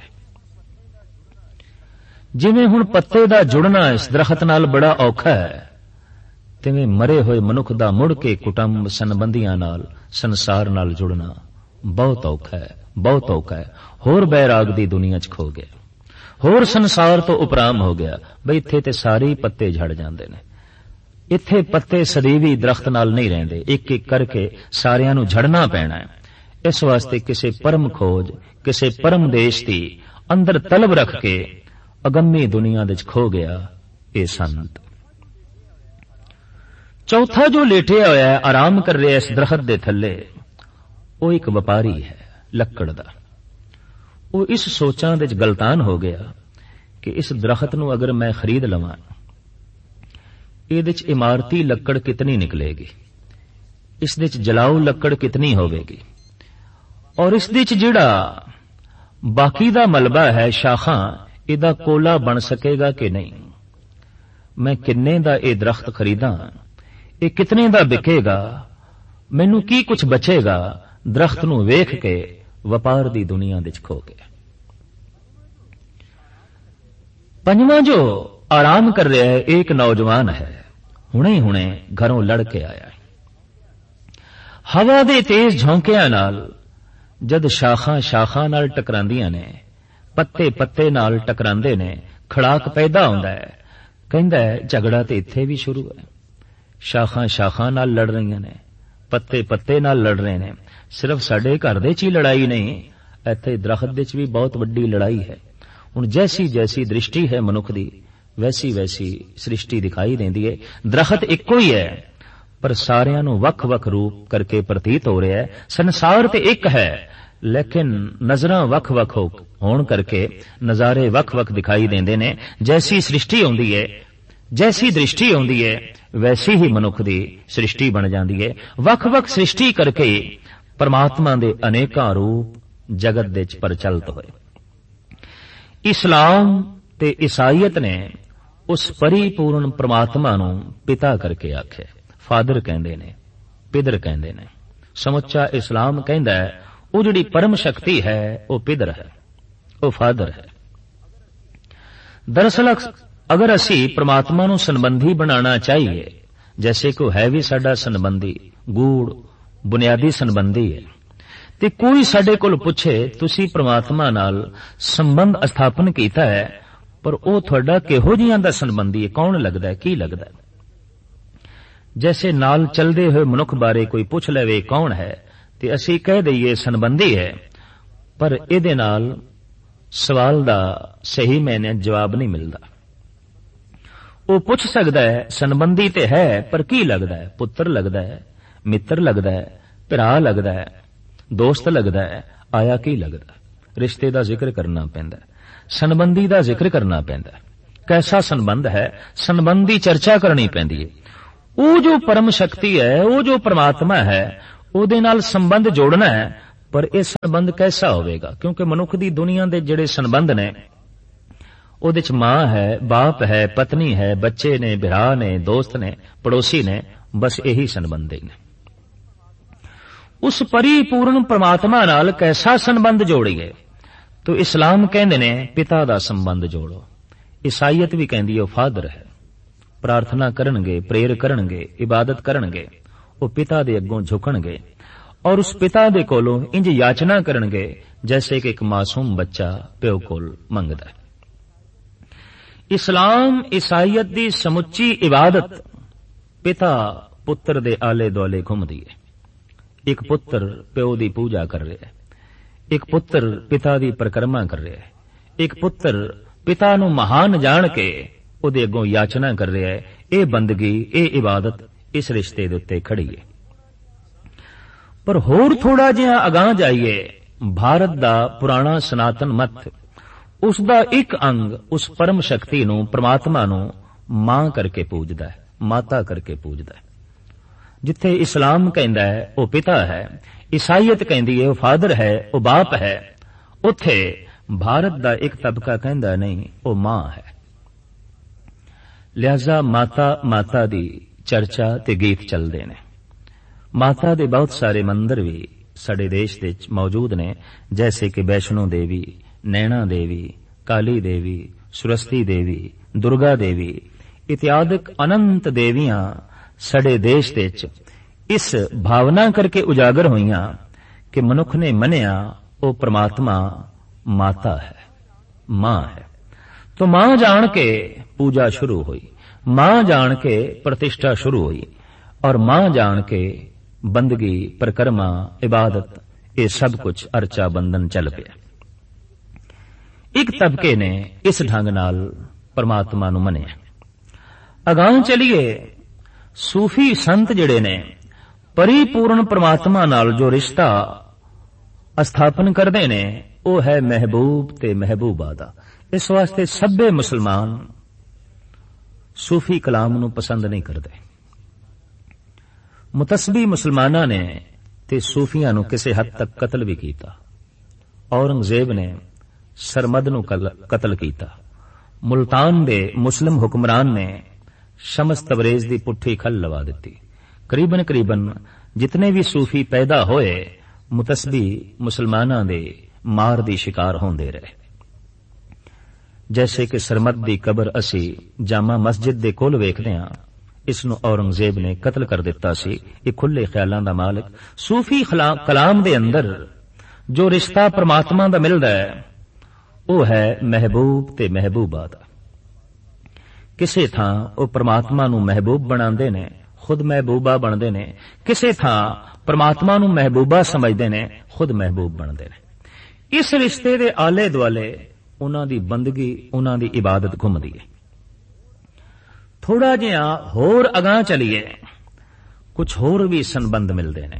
S1: ਜਿਵੇਂ ਹੁਣ ਪੱਤੇ ਦਾ ਜੁੜਨਾ ਇਸ ਦਰਖਤ ਨਾਲ ਬੜਾ ਔਖਾ ਹੈ, ਤਿਵੇਂ ਮਰੇ ਹੋਏ ਮਨੁੱਖ ਦਾ ਮੁੜ ਕੇ ਕੁਟੰਬ ਸੰਬੰਧੀਆਂ ਨਾਲ ਸੰਸਾਰ ਨਾਲ ਜੁੜਨਾ ਬਹੁਤ ਔਖਾ ਹੈ, ਬਹੁਤ ਔਖਾ ਹੈ। ਹੋਰ ਬੈਰਾਗ ਦੀ ਦੁਨੀਆ 'ਚ ਖੋ ਗਿਆ, ਹੋਰ ਸੰਸਾਰ ਤੋਂ ਉਪਰਾਮ ਹੋ ਗਿਆ। ਬਈ ਇੱਥੇ ਤੇ ਸਾਰੇ ਪੱਤੇ ਝੜ ਜਾਂਦੇ ਨੇ, ਇੱਥੇ ਪੱਤੇ ਸਦੀਵੀ ਦਰਖਤ ਨਾਲ ਨਹੀਂ ਰਹਿੰਦੇ, ਇੱਕ ਇੱਕ ਕਰਕੇ ਸਾਰਿਆਂ ਨੂੰ ਝੜਨਾ ਪੈਣਾ ਹੈ। ਇਸ ਵਾਸਤੇ ਕਿਸੇ ਪਰਮ ਖੋਜ, ਕਿਸੇ ਪਰਮ ਦੇਸ਼ ਦੀ ਅੰਦਰ ਤਲਬ ਰੱਖ ਕੇ ਅਗੰਮੀ ਦੁਨੀਆ ਵਿੱਚ ਖੋ ਗਿਆ ਇਹ ਸੰਤ। ਚੌਥਾ ਜੋ ਲੇਟਿਆ ਹੋਇਆ ਹੈ, ਆਰਾਮ ਕਰ ਰਿਹਾ ਇਸ ਦਰਖਤ ਦੇ ਥੱਲੇ, ਉਹ ਇੱਕ ਵਪਾਰੀ ਹੈ ਲੱਕੜ ਦਾ। ਉਹ ਇਸ ਸੋਚਾਂ ਵਿੱਚ ਗਲਤਾਨ ਹੋ ਗਿਆ ਕਿ ਇਸ ਦਰਖਤ ਨੂੰ ਅਗਰ ਮੈਂ ਖਰੀਦ ਲਵਾਂ, ਇਹਦੇ 'ਚ ਇਮਾਰਤੀ ਲੱਕੜ ਕਿਤਨੀ ਨਿਕਲੇਗੀ, ਇਸ ਦੇ 'ਚ ਜਲਾਊ ਲੱਕੜ ਕਿਤਨੀ ਹੋਵੇਗੀ, ਔਰ ਇਸ ਦੇ 'ਚ ਜਿਹੜਾ ਬਾਕੀ ਦਾ ਮਲਬਾ ਹੈ, ਸ਼ਾਖਾਂ, ਇਹਦਾ ਕੋਲਾ ਬਣ ਸਕੇਗਾ ਕਿ ਨਹੀਂ। ਮੈਂ ਕਿੰਨੇ ਦਾ ਇਹ ਦਰਖਤ ਖਰੀਦਾਂ, ਇਹ ਕਿਤਨੇ ਦਾ ਵਿਕੇਗਾ, ਮੈਨੂੰ ਕੀ ਕੁਝ ਬਚੇਗਾ। ਦਰਖਤ ਨੂੰ ਵੇਖ ਕੇ ਵਪਾਰ ਦੀ ਦੁਨੀਆ ਵਿੱਚ ਖੋ ਗਿਆ। ਪੰਜਵਾਂ ਜੋ ਆਰਾਮ ਕਰ ਰਿਹਾ ਹੈ, ਇੱਕ ਨੌਜਵਾਨ ਹੈ, ਹੁਣੇ ਹੁਣੇ ਘਰੋਂ ਲੜ ਕੇ ਆਇਆ। ਹਵਾ ਦੇ ਤੇਜ਼ ਝੋਂਕਿਆਂ ਨਾਲ ਜਦ ਸ਼ਾਖਾਂ ਸ਼ਾਖਾਂ ਨਾਲ ਟਕਰਾਂਦੀਆਂ ਨੇ, ਪੱਤੇ ਪੱਤੇ ਨਾਲ ਟਕਰਾਂਦੇ ਨੇ, ਖੜਾਕ ਪੈਦਾ ਹੁੰਦਾ ਹੈ। ਕਹਿੰਦਾ ਹੈ ਝਗੜਾ ਤੇ ਇੱਥੇ ਵੀ ਸ਼ੁਰੂ ਹੈ। ਸ਼ਾਖਾਂ ਸ਼ਾਖਾਂ ਨਾਲ ਲੜ ਰਹੀਆਂ ਨੇ, ਪੱਤੇ ਪੱਤੇ ਨਾਲ ਲੜ ਰਹੇ ਨੇ। ਸਿਰਫ ਸਾਡੇ ਘਰ ਦੇ 'ਚ ਹੀ ਲੜਾਈ ਨਹੀਂ, ਇੱਥੇ ਦਰਖਤ ਦੇ 'ਚ ਵੀ ਬਹੁਤ ਵੱਡੀ ਲੜਾਈ ਹੈ। ਹੁਣ ਜੈਸੀ ਜੈਸੀ ਦ੍ਰਿਸ਼ਟੀ ਹੈ ਮਨੁੱਖ ਦੀ, ਵੈਸੀ ਵੈਸੀ ਸ੍ਰਿਸ਼ਟੀ ਦਿਖਾਈ ਦਿੰਦੀ ਹੈ। ਦਰਖਤ ਇੱਕੋ ਹੀ ਹੈ, ਪਰ ਸਾਰਿਆਂ ਨੂੰ ਵੱਖ-ਵੱਖ ਰੂਪ ਕਰਕੇ ਪ੍ਰਤੀਤ ਹੋ ਰਿਹਾ ਹੈ। ਸੰਸਾਰ ਤੇ ਇੱਕ ਹੈ, ਲੇਕਿਨ ਨਜ਼ਰਾਂ ਵੱਖ-ਵੱਖ ਹੋਣ ਕਰਕੇ ਨਜ਼ਾਰੇ ਵੱਖ-ਵੱਖ ਦਿਖਾਈ ਦਿੰਦੇ ਨੇ। ਜੈਸੀ ਸ੍ਰਿਸ਼ਟੀ ਹੁੰਦੀ ਹੈ, ਜੈਸੀ ਦ੍ਰਿਸ਼ਟੀ ਹੁੰਦੀ ਹੈ, ਵੈਸੀ ਹੀ ਮਨੁੱਖ ਦੀ ਸ੍ਰਿਸ਼ਟੀ ਬਣ ਜਾਂਦੀ ਹੈ। ਵੱਖ-ਵੱਖ ਸ੍ਰਿਸ਼ਟੀ ਕਰਕੇ ਪਰਮਾਤਮਾ ਦੇ ਅਨੇਕਾਂ ਰੂਪ ਜਗਤ ਦੇ 'ਚ ਪ੍ਰਚਲਿਤ ਹੋਏ। ਇਸਲਾਮ ਤੇ ਈਸਾਈਅਤ ਨੇ ਉਸ ਪਰਿਪੂਰਨ ਪਰਮਾਤਮਾ ਨੂੰ ਪਿਤਾ ਕਰਕੇ ਆਖਿਆ। ਫਾਦਰ ਕਹਿੰਦੇ ਨੇ, ਪਿਦਰ ਕਹਿੰਦੇ ਨੇ। ਸਮੁੱਚਾ ਇਸਲਾਮ ਕਹਿੰਦਾ ਹੈ ਉਹ ਜਿਹੜੀ ਪਰਮ ਸ਼ਕਤੀ ਹੈ ਉਹ ਪਿਦਰ ਹੈ, ਉਹ ਫਾਦਰ ਹੈ। ਦਰਅਸਲ ਅਗਰ ਅਸੀਂ ਪਰਮਾਤਮਾ ਨੂੰ ਸੰਬੰਧੀ ਬਣਾਉਣਾ ਚਾਹੀਏ, ਜੈਸੇ ਕੋ ਹੈ ਵੀ ਸਾਡਾ ਸੰਬੰਧੀ, ਗੂੜ ਬੁਨਿਆਦੀ ਸੰਬੰਧੀ ਹੈ, ਤੇ ਕੋਈ ਸਾਡੇ ਕੋਲ ਪੁੱਛੇ ਤੁਸੀਂ ਪਰਮਾਤਮਾ ਨਾਲ ਸੰਬੰਧ ਸਥਾਪਨ ਕੀਤਾ ਹੈ, ਪਰ ਉਹ ਤੁਹਾਡਾ ਕਿਹੋ ਜਿਹਾ ਦਾ ਸੰਬੰਧੀ ਹੈ, ਕੌਣ ਲੱਗਦਾ ਹੈ, ਕੀ ਲੱਗਦਾ ਹੈ। ਜੈਸੇ ਨਾਲ ਚਲਦੇ ਹੋਏ ਮਨੁੱਖ ਬਾਰੇ ਕੋਈ ਪੁੱਛ ਲਵੇ ਕੌਣ ਹੈ, ਤੇ ਅਸੀਂ ਕਹਿ ਦਈਏ ਸੰਬੰਧੀ ਹੈ, ਪਰ ਇਹਦੇ ਨਾਲ ਸਵਾਲ ਦਾ ਸਹੀ ਮੈਨੇ ਜਵਾਬ ਨਹੀਂ ਮਿਲਦਾ। ਉਹ ਪੁੱਛ ਸਕਦਾ ਹੈ ਸੰਬੰਧੀ ਤੇ ਹੈ, ਪਰ ਕੀ ਲੱਗਦਾ ਹੈ, ਪੁੱਤਰ ਲੱਗਦਾ ਹੈ, ਮਿੱਤਰ ਲੱਗਦਾ ਹੈ, ਭਰਾ ਲੱਗਦਾ ਹੈ, ਦੋਸਤ ਲੱਗਦਾ ਹੈ, ਆਇਆ ਕੀ ਲੱਗਦਾ। ਰਿਸ਼ਤੇ ਦਾ ਜ਼ਿਕਰ ਕਰਨਾ ਪੈਂਦਾ, ਸੰਬੰਧੀ ਦਾ ਜ਼ਿਕਰ ਕਰਨਾ ਪੈਂਦਾ। ਕੈਸਾ ਸੰਬੰਧ ਹੈ, ਸੰਬੰਧ ਦੀ ਚਰਚਾ ਕਰਨੀ ਪੈਂਦੀ ਹੈ। ਉਹ ਜੋ ਪਰਮ ਸ਼ਕਤੀ ਹੈ, ਉਹ ਜੋ ਪਰਮਾਤਮਾ ਹੈ, ਉਹਦੇ ਨਾਲ ਸੰਬੰਧ ਜੋੜਨਾ ਹੈ। ਪਰ ਇਹ ਸੰਬੰਧ ਕੈਸਾ ਹੋਵੇਗਾ? ਕਿਉਂਕਿ ਮਨੁੱਖ ਦੀ ਦੁਨੀਆ ਦੇ ਜਿਹੜੇ ਸੰਬੰਧ ਨੇ, ਉਹਦੇ ਚ ਮਾਂ ਹੈ, ਬਾਪ ਹੈ, ਪਤਨੀ ਹੈ, ਬੱਚੇ ਨੇ, ਭਰਾ ਨੇ, ਦੋਸਤ ਨੇ, ਪੜੋਸੀ ਨੇ, ਬਸ ਇਹੀ ਸੰਬੰਧ ਨੇ। ਉਸ ਪਰਿਪੂਰਨ ਪਰਮਾਤਮਾ ਨਾਲ ਕੈਸਾ ਸੰਬੰਧ ਜੋੜੀਏ? ਤੋ ਇਸਲਾਮ ਕਹਿੰਦੇ ਨੇ ਪਿਤਾ ਦਾ ਸੰਬੰਧ ਜੋੜੋ। ਈਸਾਈਅਤ ਵੀ ਕਹਿੰਦੀ ਹੈ ਉਹ ਫਾਦਰ ਹੈ। ਪ੍ਰਾਰਥਨਾ ਕਰਨਗੇ, ਪ੍ਰੇਰ ਕਰਨਗੇ, ਇਬਾਦਤ ਕਰਨਗੇ, ਉਹ ਪਿਤਾ ਦੇ ਅੱਗੋਂ ਝੁਕਣਗੇ ਔਰ ਉਸ ਪਿਤਾ ਦੇ ਕੋਲੋਂ ਇੰਜ ਯਾਚਨਾ ਕਰਨਗੇ ਜੈਸੇ ਕਿ ਇੱਕ ਮਾਸੂਮ ਬੱਚਾ ਪਿਓ ਕੋਲ ਮੰਗਦਾ ਹੈ। ਇਸਲਾਮ ਈਸਾਈਅਤ ਦੀ ਸਮੁੱਚੀ ਇਬਾਦਤ ਪਿਤਾ ਪੁੱਤਰ ਦੇ ਆਲੇ ਦੁਆਲੇ ਘੁੰਮਦੀ ਹੈ। ਇੱਕ ਪੁੱਤਰ ਪਿਓ ਦੀ ਪੂਜਾ ਕਰ ਰਿਹਾ ਹੈ, ਇੱਕ ਪੁੱਤਰ ਪਿਤਾ ਦੀ ਪਰਿਕਰਮਾ ਕਰ ਰਿਹਾ ਹੈ, ਇੱਕ ਪੁੱਤਰ ਪਿਤਾ ਨੂੰ ਮਹਾਨ ਜਾਣ ਕੇ ਉਹਦੇ ਅੱਗੋਂ ਯਾਚਨਾ ਕਰ ਰਿਹਾ ਹੈ। ਇਹ ਬੰਦਗੀ, ਇਹ ਇਬਾਦਤ ਇਸ ਰਿਸ਼ਤੇ ਦੇ ਉੱਤੇ ਖੜੀ ਹੈ। ਪਰ ਹੋਰ ਥੋੜਾ ਜਿਹਾ ਅਗਾਂਹ ਜਾਈਏ, ਭਾਰਤ ਦਾ ਪੁਰਾਣਾ ਸਨਾਤਨ ਮਤ, ਉਸ ਦਾ ਇੱਕ ਅੰਗ ਉਸ ਪਰਮ ਸ਼ਕਤੀ ਨੂੰ, ਪਰਮਾਤਮਾ ਨੂੰ ਮਾਂ ਕਰਕੇ ਪੂਜਦਾ ਹੈ, ਮਾਤਾ ਕਰਕੇ ਪੂਜਦਾ ਹੈ। ਜਿੱਥੇ ਇਸਲਾਮ ਕਹਿੰਦਾ ਹੈ ਉਹ ਪਿਤਾ ਹੈ, ਈਸਾਈਅਤ ਕਹਿੰਦੀ ਹੈ ਉਹ ਫਾਦਰ ਹੈ, ਉਹ ਬਾਪ ਹੈ, ਉੱਥੇ ਭਾਰਤ ਦਾ ਇੱਕ ਤਬਕਾ ਕਹਿੰਦਾ ਨਹੀਂ, ਉਹ ਮਾਂ ਹੈ। ਲਿਹਾਜ਼ਾ ਮਾਤਾ ਮਾਤਾ ਦੀ ਚਰਚਾ ਤੇ ਗੀਤ ਚੱਲਦੇ ਨੇ। ਮਾਤਾ ਦੇ ਬਹੁਤ ਸਾਰੇ ਮੰਦਰ ਵੀ ਸਾਡੇ ਦੇਸ਼ ਵਿੱਚ ਮੌਜੂਦ ਨੇ, ਜੈਸੇ ਕਿ ਵੈਸ਼ਨੋ ਦੇਵੀ, ਨੈਣਾ ਦੇਵੀ, ਕਾਲੀ ਦੇਵੀ, ਸੁਰਸਤੀ ਦੇਵੀ, ਦੁਰਗਾ ਦੇਵੀ ਇਤਿਆਦਿਕ ਅਨੰਤ ਦੇਵੀਆਂ ਸਾਡੇ ਦੇਸ਼ ਵਿੱਚ ਇਸ ਭਾਵਨਾ ਕਰਕੇ ਉਜਾਗਰ ਹੋਈਆਂ ਕਿ ਮਨੁੱਖ ਨੇ ਮੰਨਿਆ ਉਹ ਪਰਮਾਤਮਾ ਮਾਤਾ ਹੈ, ਮਾਂ ਹੈ। तो मां जान के पूजा शुरू हुई, मां जान के प्रतिष्ठा शुरू हुई और मां जान के बंदगी, परिक्रमा, इबादत, ये सब कुछ अर्चा बंधन चल पिया। एक तबके ने इस ढंग नाल परमात्मा नूं मनिया। अगां चलिए, सूफी संत जिहड़े ने परिपूर्ण परमात्मा नाल जो रिश्ता स्थापन करदे ने, वो है महबूब ते महबूबा दा। इस वास्ते सभे मुसलमान सूफी कलाम नूं पसंद नहीं करते। मुतसबी मुसलमाना ने ते सूफियां नूं किसी हद तक कतल भी कीता। औरंगजेब ने सरमद नूं कतल कीता। मुल्तान दे मुस्लिम हुक्मरान ने शमस तबरेज दी पुट्ठी खल लवा दी। करीबन करीबन जितने भी सूफी पैदा होए, मुतसबी मुसलमाना दे मार दी शिकार होंदे रहे। जैसे कि सरमद दी कबर असी जामा मस्जिद दे कोल वेखदे हां, इसनूं औरंगजेब ने कतल कर दिता सी। ये खुले ख्यालां दा मालिक। सूफी कलाम दे अंदर जो रिश्ता परमात्मा दा मिलदा है, वो है महबूब ते महबूबा दा। किसे थां वो परमात्मा नूं महबूब बनांदे ने, खुद महबूबा बनदे ने। किसे थां परमात्मा नूं महबूबा समझदे ने, खुद महबूब बनदे ने। इस रिश्ते दे आले दुआले उन्हां दी बंदगी, उन्हां दी इबादत घुमदी है। थोड़ा जिहा होर अगां चलिए, कुछ होर भी संबंध मिलदे ने।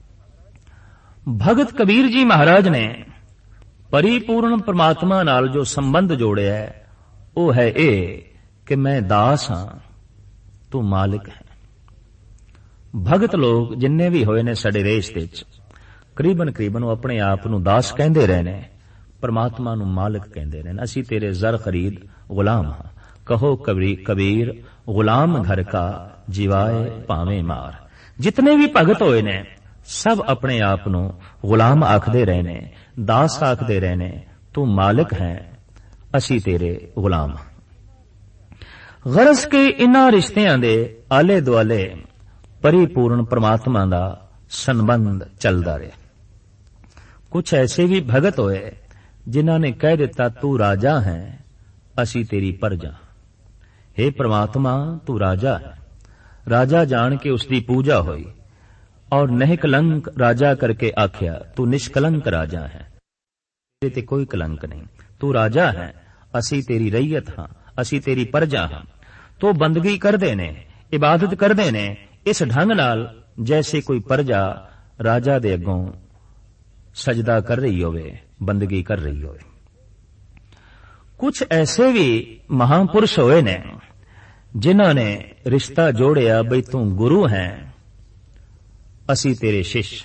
S1: भगत कबीर जी महाराज ने परिपूर्ण परमात्मा नाल जो संबंध जोड़िया है, वो है ये कि मैं दास हां, तू मालिक है। भगत लोग जिन्ने भी होए ने साडे देश विच, करीबन करीबन वो अपने आप नूं दास कहंदे रहे ने, परमात्मा नूं मालिक कहंदे रहे ने। असीं तेरे जर खरीद गुलाम हां। कहो कबीर कबीर गुलाम घर का जीवाए भावें मार। जितने भी भगत होए ने सब अपने आप नूं गुलाम आखदे रहे ने, दास आखदे रहे ने। तू मालिक है, असीं तेरे गुलाम हां। गरज के इन्हां रिश्तियां दे आले दुआले परिपूर्ण परमात्मा दा संबंध चलदा रहा। कुछ ऐसे भी भगत होए जिन्हां ने कह दिता, तू राजा है, असी तेरी प्रजा। हे परमात्मा, तू राजा है। राजा जान के उसकी पूजा हुई और निष्कलंक राजा करके आख्या, तू निष्कलंक राजा है, तेरे ते कोई कलंक नहीं। तू राजा है, असी तेरी रैयत हां, असी तेरी प्रजा हां। तो बंदगी करदे ने, इबादत करदे ने इस ढंग नाल जैसे कोई प्रजा राजा दे अगों सजदा कर रही होवे, बंदगी कर रही होवे। कुछ ऐसे भी महापुरुष होए ने जिन्हां ने रिश्ता जोड़िया बई तू गुरु है, असी तेरे शिष्य,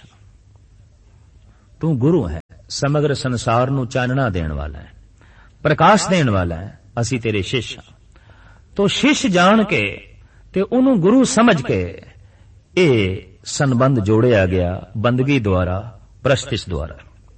S1: तू गुरु है, समग्र संसार नू चानना देण वाला है, प्रकाश देण वाला है, असी तेरे शिष्य। तो शिष्य जान के ते उन्होंने गुरु समझ के ये संबंध जोड़िया गया बंदगी द्वारा, प्रस्तिश द्वारा।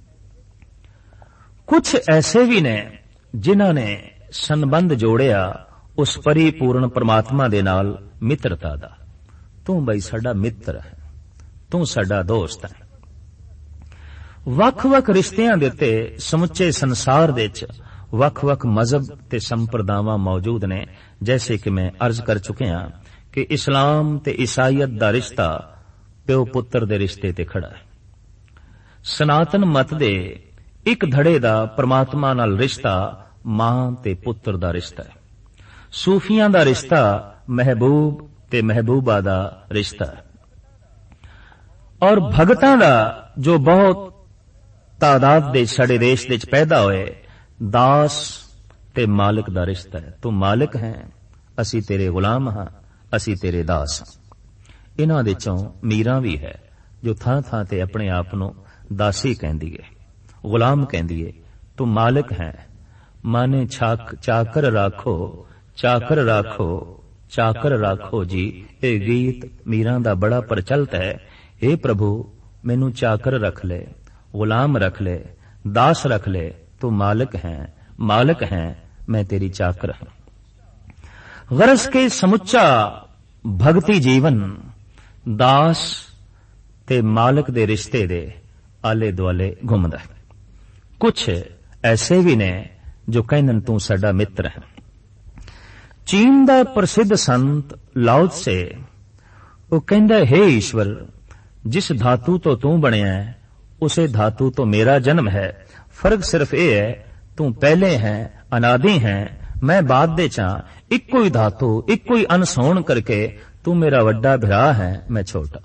S1: कुछ ऐसे भी ने जिन्हां ने संबंध जोड़िया उस परिपूर्ण परमात्मा दे नाल मित्रता दा। तू बई साडा मित्र है, तू साडा दोस्त है। वख-वख रिश्तियां दे उत्ते समुचे संसार दे विच वख-वख मजहब ते संप्रदावां मौजूद ने, जैसे कि मैं अर्ज कर चुकिया कि इस्लाम ते ईसाईयत दा रिश्ता प्यो पुत्र दे रिश्ते ते खड़ा है। सनातन मत दे एक धड़े दा परमात्मा नाल रिश्ता मां ते पुत्र दा रिश्ता है। सूफियां दा रिश्ता महबूब ते महबूबा दा रिश्ता है। और भगतां दा जो बहुत तादाद दे साडे देश दे पैदा होए दास ते मालिक दा रिश्ता है। तू मालिक है, असी तेरे गुलाम हां, असी तेरे दास हां। इन्हां दे चों मीरां भी है जो थां थां ते अपने आप नूं दासी कहंदी है, गुलाम कहंदी है। तू मालिक है, माने छाक चाकर राखो, चाकर राखो, चाकर राखो जी। ये गीत मीरां दा बड़ा प्रचलित है। हे प्रभु मैनू चाकर रख ले, गुलाम रख ले, दास रख ले। तू मालिक है, मालिक है, मैं तेरी चाकर हूं। गरज के समुच्चा भक्ति जीवन दास ते मालिक दे रिश्ते दे आले दुआले घुमदा है। कुछ ऐसे भी ने जो कहन तू साडा मित्र है। चीन दा प्रसिद्ध संत लाओ त्से वो कहंदा, हे ईश्वर, जिस धातु तो तू बनिया है उसे धातु तो मेरा जन्म है। फर्क सिर्फ यह है तू पहले है, अनादि है, मैं बाद दे चा। इक्को ही धातु, इक्को ही अंश होण करके तू मेरा वड्डा भरा है, मैं छोटा।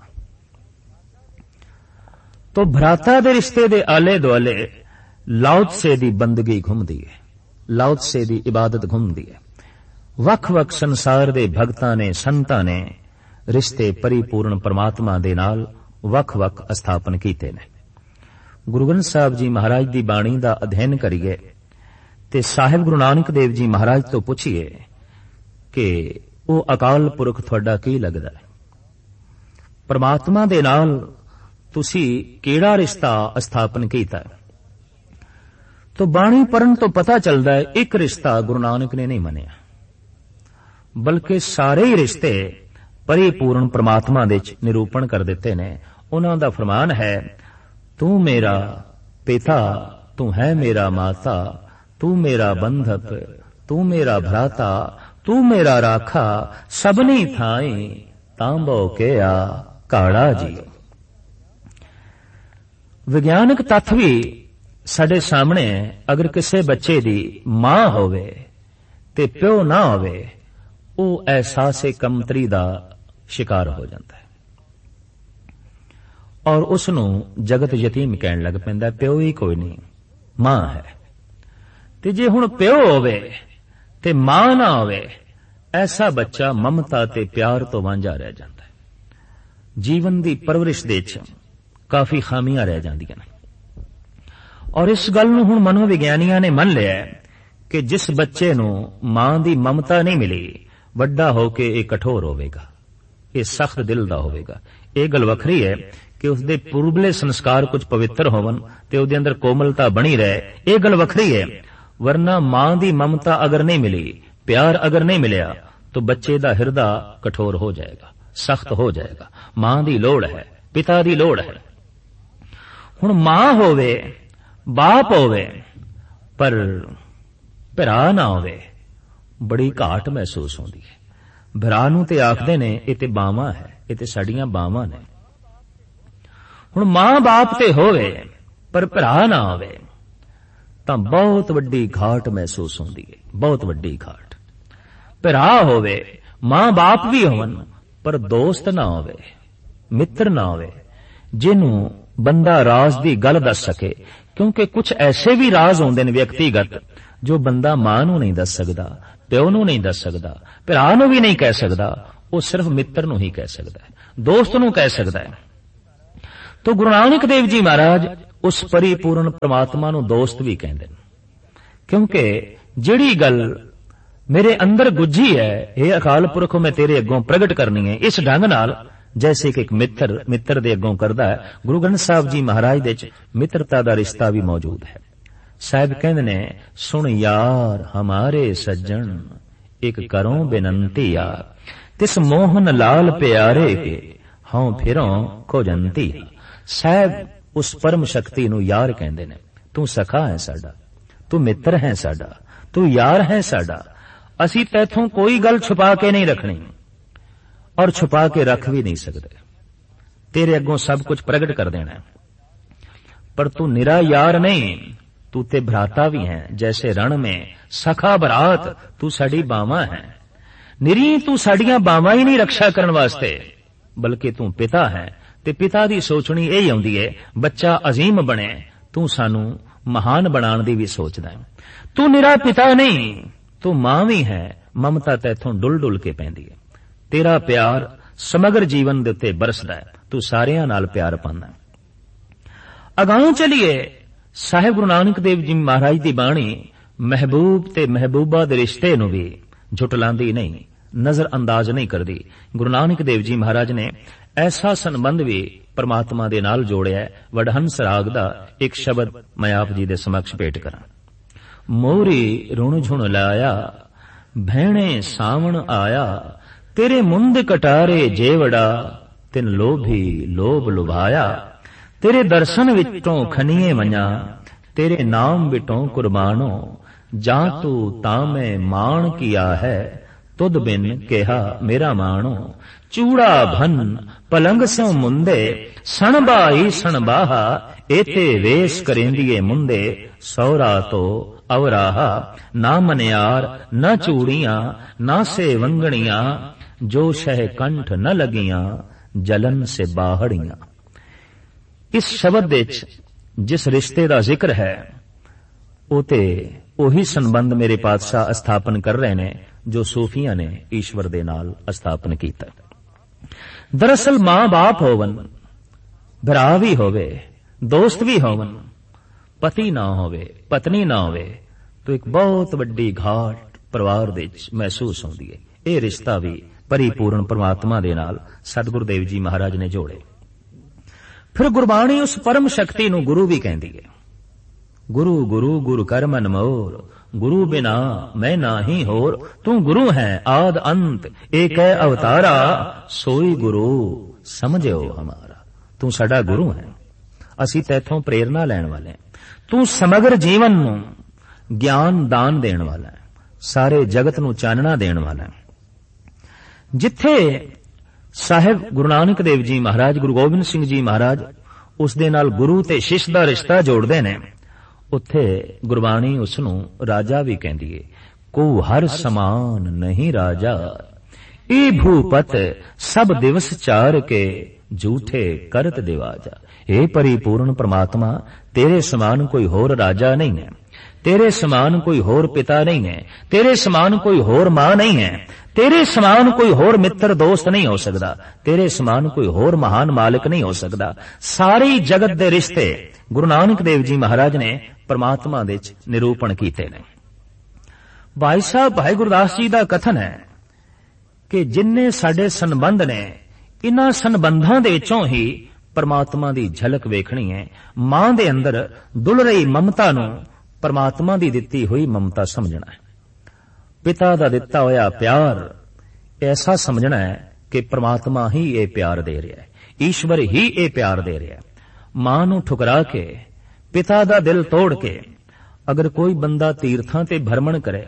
S1: तो भ्राता दे रिश्ते दे आले दुआले लाओ त्से दी बंदगी घुमदी है, लाओ त्से दी इबादत घुमदी है। वख-वख संसार दे भगतां ने, संतां ने रिश्ते परिपूर्ण परमात्मा दे नाल वख-वख स्थापन कीते ने। गुरु ग्रंथ साहब जी महाराज दी बाणी दा अध्ययन करिए ते साहिब गुरु नानक देव जी महाराज तो पुछिए कि वो अकाल पुरख तुहाडा की लगदा है, परमात्मा दे नाल तुसी केड़ा रिश्ता स्थापन कीता है। तो बाणी पढ़न तो पता चलदा है एक रिश्ता गुरु नानक ने नहीं मनिया, बल्कि सारे ही रिश्ते परिपूर्ण परमात्मा दे निरूपण कर दिते ने। उन्हां दा फरमान है, तू मेरा पिता, तू है मेरा माता, तू मेरा बंधक, तू मेरा भ्राता, तू मेरा राखा, सबनी थाई तांबो के आ काड़ा जी। विज्ञानक तत्व भी साडे सामने है। अगर किसी बच्चे दी मां होवे ते प्यो ना होवे, वो एहसासे कमतरी दा शिकार हो जाता है और उसनू जगत यतीम कहन लग पैंदा, प्यो ही कोई नहीं, मां है। ते जे हुण प्यो होवे ते मां ना होवे, ऐसा बच्चा ममता ते प्यार तो वांझा रह जाता है। जीवन दी परवरिश दे च काफी खामियां रह जांदियां ने। और इस गल नूं हुण मनोविग्यानियां ने मन लिया कि जिस बच्चे नूं मां दी ममता नहीं मिली, वड्डा होके ये कठोर होवेगा, ये सख्त दिल दा होवेगा। ये गल वखरी है कि उसदे पूर्वले संस्कार कुछ पवित्र होवन ते उहदे अंदर कोमलता बनी रहे, ये गल वखरी है। वरना मां दी ममता अगर नहीं मिली, प्यार अगर नहीं मिलिया, तो बच्चे दा हिरदा कठोर हो जाएगा, सख्त हो जाएगा। मां दी लोड़ है, पिता दी लोड़ है। हुण मां होवे, बाप होवे, पर भरा ना होवे, बड़ी घाट महसूस होंदी है। भरा नूं ते आखदे ने ये ते बावां है, ये ते साडियां बावां ने। हुण मां बाप ते होवे पर भरा ना होवे तां बहुत वड्डी घाट महसूस होंदी है, बहुत वड्डी घाट। भरा होवे, मां बाप भी होवन पर दोस्त ना होवे, मित्र ना होवे, ਜਿਹਨੂੰ ਬੰਦਾ ਰਾਜ਼ ਦੀ ਗੱਲ ਦੱਸ ਸਕੇ, ਕਿਉਂਕਿ ਕੁਝ ਐਸੇ ਵੀ ਰਾਜ਼ ਹੁੰਦੇ ਨੇ ਵਿਅਕਤੀਗਤ ਜੋ ਬੰਦਾ ਮਾਂ ਨੂੰ ਨਹੀਂ ਦੱਸ ਸਕਦਾ, ਪਿਓ ਨੂੰ ਨਹੀਂ ਦੱਸ ਸਕਦਾ, ਭਰਾ ਨੂੰ ਵੀ ਨਹੀਂ ਕਹਿ ਸਕਦਾ, ਉਹ ਸਿਰਫ ਮਿੱਤਰ ਨੂੰ ਹੀ ਕਹਿ ਸਕਦਾ ਹੈ, ਦੋਸਤ ਨੂੰ ਕਹਿ ਸਕਦਾ ਹੈ। ਤੋ ਗੁਰੂ ਨਾਨਕ ਦੇਵ ਜੀ ਮਹਾਰਾਜ ਉਸ ਪਰਿਪੂਰਨ ਪ੍ਰਮਾਤਮਾ ਨੂੰ ਦੋਸਤ ਵੀ ਕਹਿੰਦੇ ਨੇ, ਕਿਉਂਕਿ ਜਿਹੜੀ ਗੱਲ ਮੇਰੇ ਅੰਦਰ ਗੁੱਝੀ ਹੈ, ਇਹ ਅਕਾਲ ਪੁਰਖ ਮੈਂ ਤੇਰੇ ਅੱਗੋਂ ਪ੍ਰਗਟ ਕਰਨੀ ਹੈ, ਇਸ ਢੰਗ ਨਾਲ ਜੈਸੇ ਕਿ ਇੱਕ ਮਿੱਤਰ ਮਿੱਤਰ ਦੇ ਅੱਗੋਂ ਕਰਦਾ ਹੈ। ਗੁਰੂ ਗ੍ਰੰਥ ਸਾਹਿਬ ਜੀ ਮਹਾਰਾਜ ਦੇ ਵਿੱਚ ਮਿੱਤਰਤਾ ਦਾ ਰਿਸ਼ਤਾ ਵੀ ਮੌਜੂਦ ਹੈ। ਸਾਹਿਬ ਕਹਿੰਦੇ ਨੇ, ਸੁਣ ਯਾਰ ਹਮਾਰੇ ਸੱਜਣ ਇੱਕ ਕਰੋ ਬੇਨੰਤੀ ਆ, ਤਿਸ ਮੋਹਨ ਲਾਲ ਪਿਆਰੇ ਕੇ ਹਉ ਫਿਰੋਂ ਖੋਜੰਤੀ। ਸਾਹਿਬ ਉਸ ਪਰਮ ਸ਼ਕਤੀ ਨੂੰ ਯਾਰ ਕਹਿੰਦੇ ਨੇ। ਤੂੰ ਸਖਾ ਹੈ ਸਾਡਾ, ਤੂੰ ਮਿੱਤਰ ਹੈ ਸਾਡਾ, ਤੂੰ ਯਾਰ ਹੈ ਸਾਡਾ। ਅਸੀਂ ਤੈਥੋਂ ਕੋਈ ਗੱਲ ਛੁਪਾ ਕੇ ਨਹੀਂ ਰੱਖਣੀ ਔਰ ਛੁਪਾ ਕੇ ਰੱਖ ਵੀ ਨਹੀਂ ਸਕਦੇ। ਤੇਰੇ ਅੱਗੋਂ ਸਭ ਕੁਝ ਪ੍ਰਗਟ ਕਰ ਦੇਣਾ, ਪਰ ਤੂੰ ਨਿਰਾ ਯਾਰ ਨਹੀਂ, ਤੂੰ ਤੇ ਭਰਾਤਾ ਵੀ ਹੈ। ਜੈਸੇ ਰਣ में ਸਖਾ ਬਰਾਤ, ਤੂੰ ਸਾਡੀ ਬਾਵਾਂ ਹੈ। ਨਿਰੀ ਤੂੰ ਸਾਡੀਆਂ ਬਾਵਾਂ ਹੀ ਨਹੀਂ ਰੱਖਿਆ ਕਰਨ ਵਾਸਤੇ, ਬਲਕਿ ਤੂੰ ਪਿਤਾ ਹੈ, ਤੇ ਪਿਤਾ ਦੀ ਸੋਚਣੀ ਇਹ ਆਉਂਦੀ ਹੈ ਬੱਚਾ ਅਜ਼ੀਮ ਬਣੇ, ਤੂੰ ਸਾਨੂੰ ਮਹਾਨ ਬਣਾਉਣ ਦੀ ਵੀ ਸੋਚਦਾ ਹੈ। ਤੂੰ ਨਿਰਾ ਪਿਤਾ ਨਹੀਂ, ਤੂੰ ਮਾਂ ਵੀ ਹੈ। ਮਮਤਾ ਤੈਥੋਂ ਡੁੱਲ ਡੁੱਲ ਕੇ ਪੈਂਦੀ ਹੈ। ਤੇਰਾ ਪਿਆਰ ਸਮਗਰ ਜੀਵਨ ਦੇ ਉੱਤੇ ਬਰਸਦਾ ਹੈ, ਤੂੰ ਸਾਰਿਆਂ ਨਾਲ ਪਿਆਰ ਪਾਉਂਦਾ। ਅਗਾਂਹ ਚਲੀਏ, ਸਾਹਿਬ ਗੁਰੂ ਨਾਨਕ ਦੇਵ ਜੀ ਮਹਾਰਾਜ ਦੀ ਬਾਣੀ ਮਹਿਬੂਬ ਤੇ ਮਹਿਬੂਬਾ ਦੇ ਰਿਸ਼ਤੇ ਨੂੰ ਵੀ ਝੁਟਲਾਉਂਦੀ ਨਹੀਂ, ਨਜ਼ਰ ਅੰਦਾਜ਼ ਨਹੀਂ ਕਰਦੀ। ਗੁਰੂ ਨਾਨਕ ਦੇਵ ਜੀ ਮਹਾਰਾਜ ਨੇ ਐਸਾ ਸੰਬੰਧ ਵੀ ਪਰਮਾਤਮਾ ਦੇ ਨਾਲ ਜੋੜਿਆ। ਵਡਹੰਸ ਰਾਗ ਦਾ ਇੱਕ ਸ਼ਬਦ ਮੈਂ ਆਪ ਜੀ ਦੇ ਸਮਕਸ਼ ਭੇਟ ਕਰਾਂ। ਮੋਰੀ ਰੁਣ ਝੁਣ ਲਾਇਆ ਭੈਣੇ ਸਾਵਣ ਆਇਆ, ਤੇਰੇ ਮੁੰਦ ਕਟਾਰੇ ਜੇਵੜਾ ਤਿਨ ਲੋਭੀ ਲੋਭ ਲੁਭਾਇਆ। ਤੇਰੇ ਦਰਸ਼ਨ ਵਿਚੋਂ ਖਨੀਏ ਮഞ്ഞਾ, ਤੇਰੇ ਨਾਮ ਵਿਟੋਂ ਕੁਰਬਾਨੋ। ਜਾਂ ਤੂੰ ਤਾਂ ਮੈਂ ਮਾਣ ਕੀਆ ਹੈ, ਤੁਧ ਬਿਨ ਕਿਹਾ ਮੇਰਾ ਮਾਣੋ। ਚੂੜਾ ਭਨ ਪਲੰਗ ਸਿਉ ਮੁੰਦੇ, ਸਣ ਬਾਈ ਸਣ ਬਾਹਾ। ਏਤੇ ਵੇਸ ਕਰੇਂਦੀਏ ਮੁੰਦੇ, ਸੌਰਾ ਤੋ ਅਵਰਾਹਾ। ਨਾ ਮਨਿਆਰ ਨਾ ਚੂੜੀਆਂ ਨਾ ਸੇ ਵੰਗਣੀਆਂ, ਜੋ ਸ਼ਹਿ ਕੰਠ ਨ ਲਗੀਆਂ ਜਲਨ ਸੇ ਬਾਹੜੀਆਂ। ਇਸ ਸ਼ਬਦ ਵਿੱਚ ਜਿਸ ਰਿਸ਼ਤੇ ਦਾ ਜ਼ਿਕਰ ਹੈ, ਉਹ ਤੇ ਉਹੀ ਸੰਬੰਧ ਮੇਰੇ ਪਾਤਸ਼ਾਹ ਸਥਾਪਨ ਕਰ ਰਹੇ ਨੇ ਜੋ ਸੂਫੀਆਂ ਨੇ ਈਸ਼ਵਰ ਦੇ ਨਾਲ ਸਥਾਪਨ ਕੀਤਾ। ਦਰਅਸਲ ਮਾਂ ਬਾਪ ਹੋਵਨ, ਭਰਾ ਵੀ ਹੋਵੇ, ਦੋਸਤ ਵੀ ਹੋਵਨ, ਪਤੀ ਨਾ ਹੋਵੇ, ਪਤਨੀ ਨਾ ਹੋਵੇ, ਤਾਂ ਇੱਕ ਬਹੁਤ ਵੱਡੀ ਘਾਟ ਪਰਿਵਾਰ ਦੇ ਵਿੱਚ ਮਹਿਸੂਸ ਹੁੰਦੀ ਹੈ। ਇਹ ਰਿਸ਼ਤਾ ਵੀ ਪਰਿਪੂਰਨ ਪਰਮਾਤਮਾ ਦੇ ਨਾਲ ਸਤਿਗੁਰੂ ਦੇਵ ਜੀ ਮਹਾਰਾਜ ਨੇ ਜੋੜੇ। ਫਿਰ ਗੁਰਬਾਣੀ ਉਸ ਪਰਮ ਸ਼ਕਤੀ ਨੂੰ ਗੁਰੂ ਵੀ ਕਹਿੰਦੀ ਹੈ। ਗੁਰੂ ਗੁਰੂ ਗੁਰ ਕਰ ਮਨ ਮੋਰ, ਗੁਰੂ ਬਿਨਾ ਮੈਂ ਨਾਹੀ ਹੋਰ। ਤੂੰ ਗੁਰੂ ਹੈ ਆਦ ਅੰਤ, ਏਕ ਹੈ ਅਵਤਾਰਾ, ਸੋਈ ਗੁਰੂ ਸਮਝਿਓ ਹਮਾਰਾ। ਤੂੰ ਸਾਡਾ ਗੁਰੂ ਹੈ, ਅਸੀਂ ਤੈਥੋਂ ਪ੍ਰੇਰਨਾ ਲੈਣ ਵਾਲੇ ਹਾਂ। ਤੂੰ ਸਮਗਰ ਜੀਵਨ ਨੂੰ ਗਿਆਨ ਦਾਨ ਦੇਣ ਵਾਲਾ ਹੈ, ਸਾਰੇ ਜਗਤ ਨੂੰ ਚਾਨਣਾ ਦੇਣ ਵਾਲਾ ਹੈ। ਜਿੱਥੇ ਸਾਹਿਬ ਗੁਰੂ ਨਾਨਕ ਦੇਵ ਜੀ ਮਹਾਰਾਜ, ਗੁਰੂ ਗੋਬਿੰਦ ਸਿੰਘ ਜੀ ਮਹਾਰਾਜ ਉਸ ਦੇ ਨਾਲ ਗੁਰੂ ਤੇ ਸ਼ਿਸ਼ ਦਾ ਰਿਸ਼ਤਾ ਜੋੜਦੇ ਨੇ, ਉੱਥੇ ਗੁਰਬਾਣੀ ਉਸ ਨੂੰ ਰਾਜਾ ਵੀ ਕਹਿੰਦੀ ਹੈ। ਕੋ ਹਰ ਸਮਾਨ ਨਹੀਂ ਰਾਜਾ, ਇਹ ਭੂਪਤ ਸਭ ਦਿਵਸ ਚਾਰ ਕੇ ਝੂਠੇ ਕਰਤ ਦਿਵਾਜਾ। ਇਹ ਪਰਿਪੂਰਨ ਪ੍ਰਮਾਤਮਾ, ਤੇਰੇ ਸਮਾਨ ਕੋਈ ਹੋਰ ਰਾਜਾ ਨਹੀਂ ਹੈ, ਤੇਰੇ ਸਮਾਨ ਕੋਈ ਹੋਰ ਪਿਤਾ ਨਹੀਂ ਹੈ, ਤੇਰੇ ਸਮਾਨ ਕੋਈ ਹੋਰ ਮਾਂ ਨਹੀਂ ਹੈ, ਤੇਰੇ ਸਮਾਨ ਕੋਈ ਹੋਰ ਮਿੱਤਰ ਦੋਸਤ ਨਹੀਂ ਹੋ ਸਕਦਾ, ਤੇਰੇ ਸਮਾਨ ਕੋਈ ਹੋਰ ਮਹਾਨ ਮਾਲਕ ਨਹੀਂ ਹੋ ਸਕਦਾ। ਸਾਰੇ ਜਗਤ ਦੇ ਰਿਸ਼ਤੇ ਗੁਰੂ ਨਾਨਕ ਦੇਵ ਜੀ ਮਹਾਰਾਜ ਨੇ ਪਰਮਾਤਮਾ ਦੇ ਵਿੱਚ ਨਿਰੂਪਣ ਕੀਤੇ ਨੇ। ਭਾਈ ਸਾਹਿਬ ਭਾਈ ਗੁਰਦਾਸ ਜੀ ਦਾ ਕਥਨ ਹੈ ਕਿ ਜਿੰਨੇ ਸਾਡੇ ਸੰਬੰਧ ਨੇ, ਇਨ੍ਹਾਂ ਸੰਬੰਧਾਂ ਦੇ ਵਿੱਚੋਂ ਹੀ ਪਰਮਾਤਮਾ ਦੀ ਝਲਕ ਵੇਖਣੀ ਹੈ। ਮਾਂ ਦੇ ਅੰਦਰ ਡੁੱਲ ਰਹੀ ਮਮਤਾ ਨੂੰ ਪਰਮਾਤਮਾ ਦੀ ਦਿੱਤੀ ਹੋਈ ਮਮਤਾ ਸਮਝਣਾ ਹੈ। ਪਿਤਾ ਦਾ ਦਿੱਤਾ ਹੋਇਆ ਪਿਆਰ ਐਸਾ ਸਮਝਣਾ ਹੈ ਕਿ ਪਰਮਾਤਮਾ ਹੀ ਇਹ ਪਿਆਰ ਦੇ ਰਿਹਾ ਹੈ, ਈਸ਼ਵਰ ਹੀ ਇਹ ਪਿਆਰ ਦੇ ਰਿਹਾ ਹੈ। ਮਾਂ ਨੂੰ ਠੁਕਰਾ ਕੇ, ਪਿਤਾ ਦਾ ਦਿਲ ਤੋੜ ਕੇ ਅਗਰ ਕੋਈ ਬੰਦਾ ਤੀਰਥਾਂ ਤੇ ਭਰਮਣ ਕਰੇ,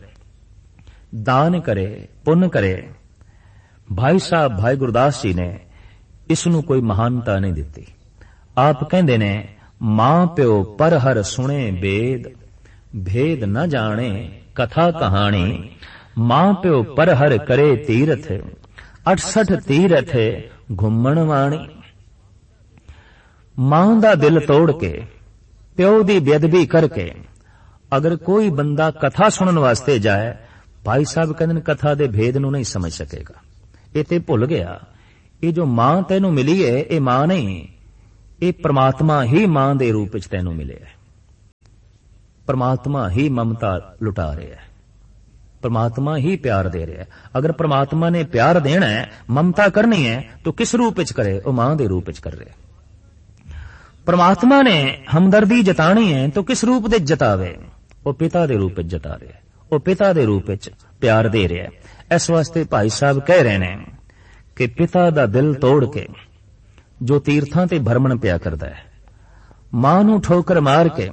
S1: ਦਾਨ ਕਰੇ, ਪੁੰਨ ਕਰੇ, ਭਾਈ ਸਾਹਿਬ ਭਾਈ ਗੁਰਦਾਸ ਜੀ ਨੇ ਇਸ ਨੂੰ ਕੋਈ ਮਹਾਨਤਾ ਨਹੀਂ ਦਿੱਤੀ। ਆਪ ਕਹਿੰਦੇ ਨੇ, ਮਾਂ ਪਿਓ ਪਰ ਹਰ ਸੁਣੇ ਬੇਦ, ਭੇਦ न जाने कथा कहानी। मां प्यो पर हर करे तीरथ, अठसठ तीरथ घुमण वाणी। ਮਾਂ ਦਾ ਦਿਲ ਤੋੜ ਕੇ, ਪਿਓ ਦੀ ਬੇਅਦਬੀ ਕਰਕੇ ਅਗਰ ਕੋਈ ਬੰਦਾ ਕਥਾ ਸੁਣਨ ਵਾਸਤੇ ਜਾਏ, ਭਾਈ ਸਾਹਿਬ ਕਹਿੰਦੇ ਨੇ ਕਥਾ ਦੇ ਭੇਦ ਨੂੰ ਨਹੀਂ ਸਮਝ ਸਕੇਗਾ। ਇਹ ਤੇ ਭੁੱਲ ਗਿਆ, ਇਹ ਜੋ ਮਾਂ ਤੈਨੂੰ ਮਿਲੀ ਹੈ ਇਹ ਮਾਂ ਨਹੀਂ, ਇਹ ਪ੍ਰਮਾਤਮਾ ਹੀ ਮਾਂ ਦੇ ਰੂਪ ਵਿੱਚ ਤੈਨੂੰ ਮਿਲਿਆ ਹੈ। ਪ੍ਰਮਾਤਮਾ ਹੀ ਮਮਤਾ ਲੁਟਾ ਰਿਹਾ ਹੈ, ਪ੍ਰਮਾਤਮਾ ਹੀ ਪਿਆਰ ਦੇ ਰਿਹਾ ਹੈ। ਅਗਰ ਪ੍ਰਮਾਤਮਾ ਨੇ ਪਿਆਰ ਦੇਣਾ ਹੈ, ਮਮਤਾ ਕਰਨੀ ਹੈ, ਤਾਂ ਕਿਸ ਰੂਪ ਵਿੱਚ ਕਰੇ? ਉਹ ਮਾਂ ਦੇ ਰੂਪ ਵਿੱਚ ਕਰ ਰਿਹਾ। ਪ੍ਰਮਾਤਮਾ ਨੇ ਹਮਦਰਦੀ ਜਤਾਣੀ ਹੈ ਤਾਂ ਕਿਸ ਰੂਪ ਦੇ ਜਤਾਵੇ? ਉਹ ਪਿਤਾ ਦੇ ਰੂਪ ਵਿੱਚ ਜਤਾ ਰਿਹਾ, ਉਹ ਪਿਤਾ ਦੇ ਰੂਪ ਵਿੱਚ ਪਿਆਰ ਦੇ ਰਿਹਾ। ਇਸ ਵਾਸਤੇ ਭਾਈ ਸਾਹਿਬ ਕਹਿ ਰਹੇ ਨੇ ਕਿ ਪਿਤਾ ਦਾ ਦਿਲ ਤੋੜ ਕੇ ਜੋ ਤੀਰਥਾਂ ਤੇ ਭਰਮਣ ਪਿਆ ਕਰਦਾ ਹੈ, ਮਾਂ ਨੂੰ ਠੋਕਰ ਮਾਰ ਕੇ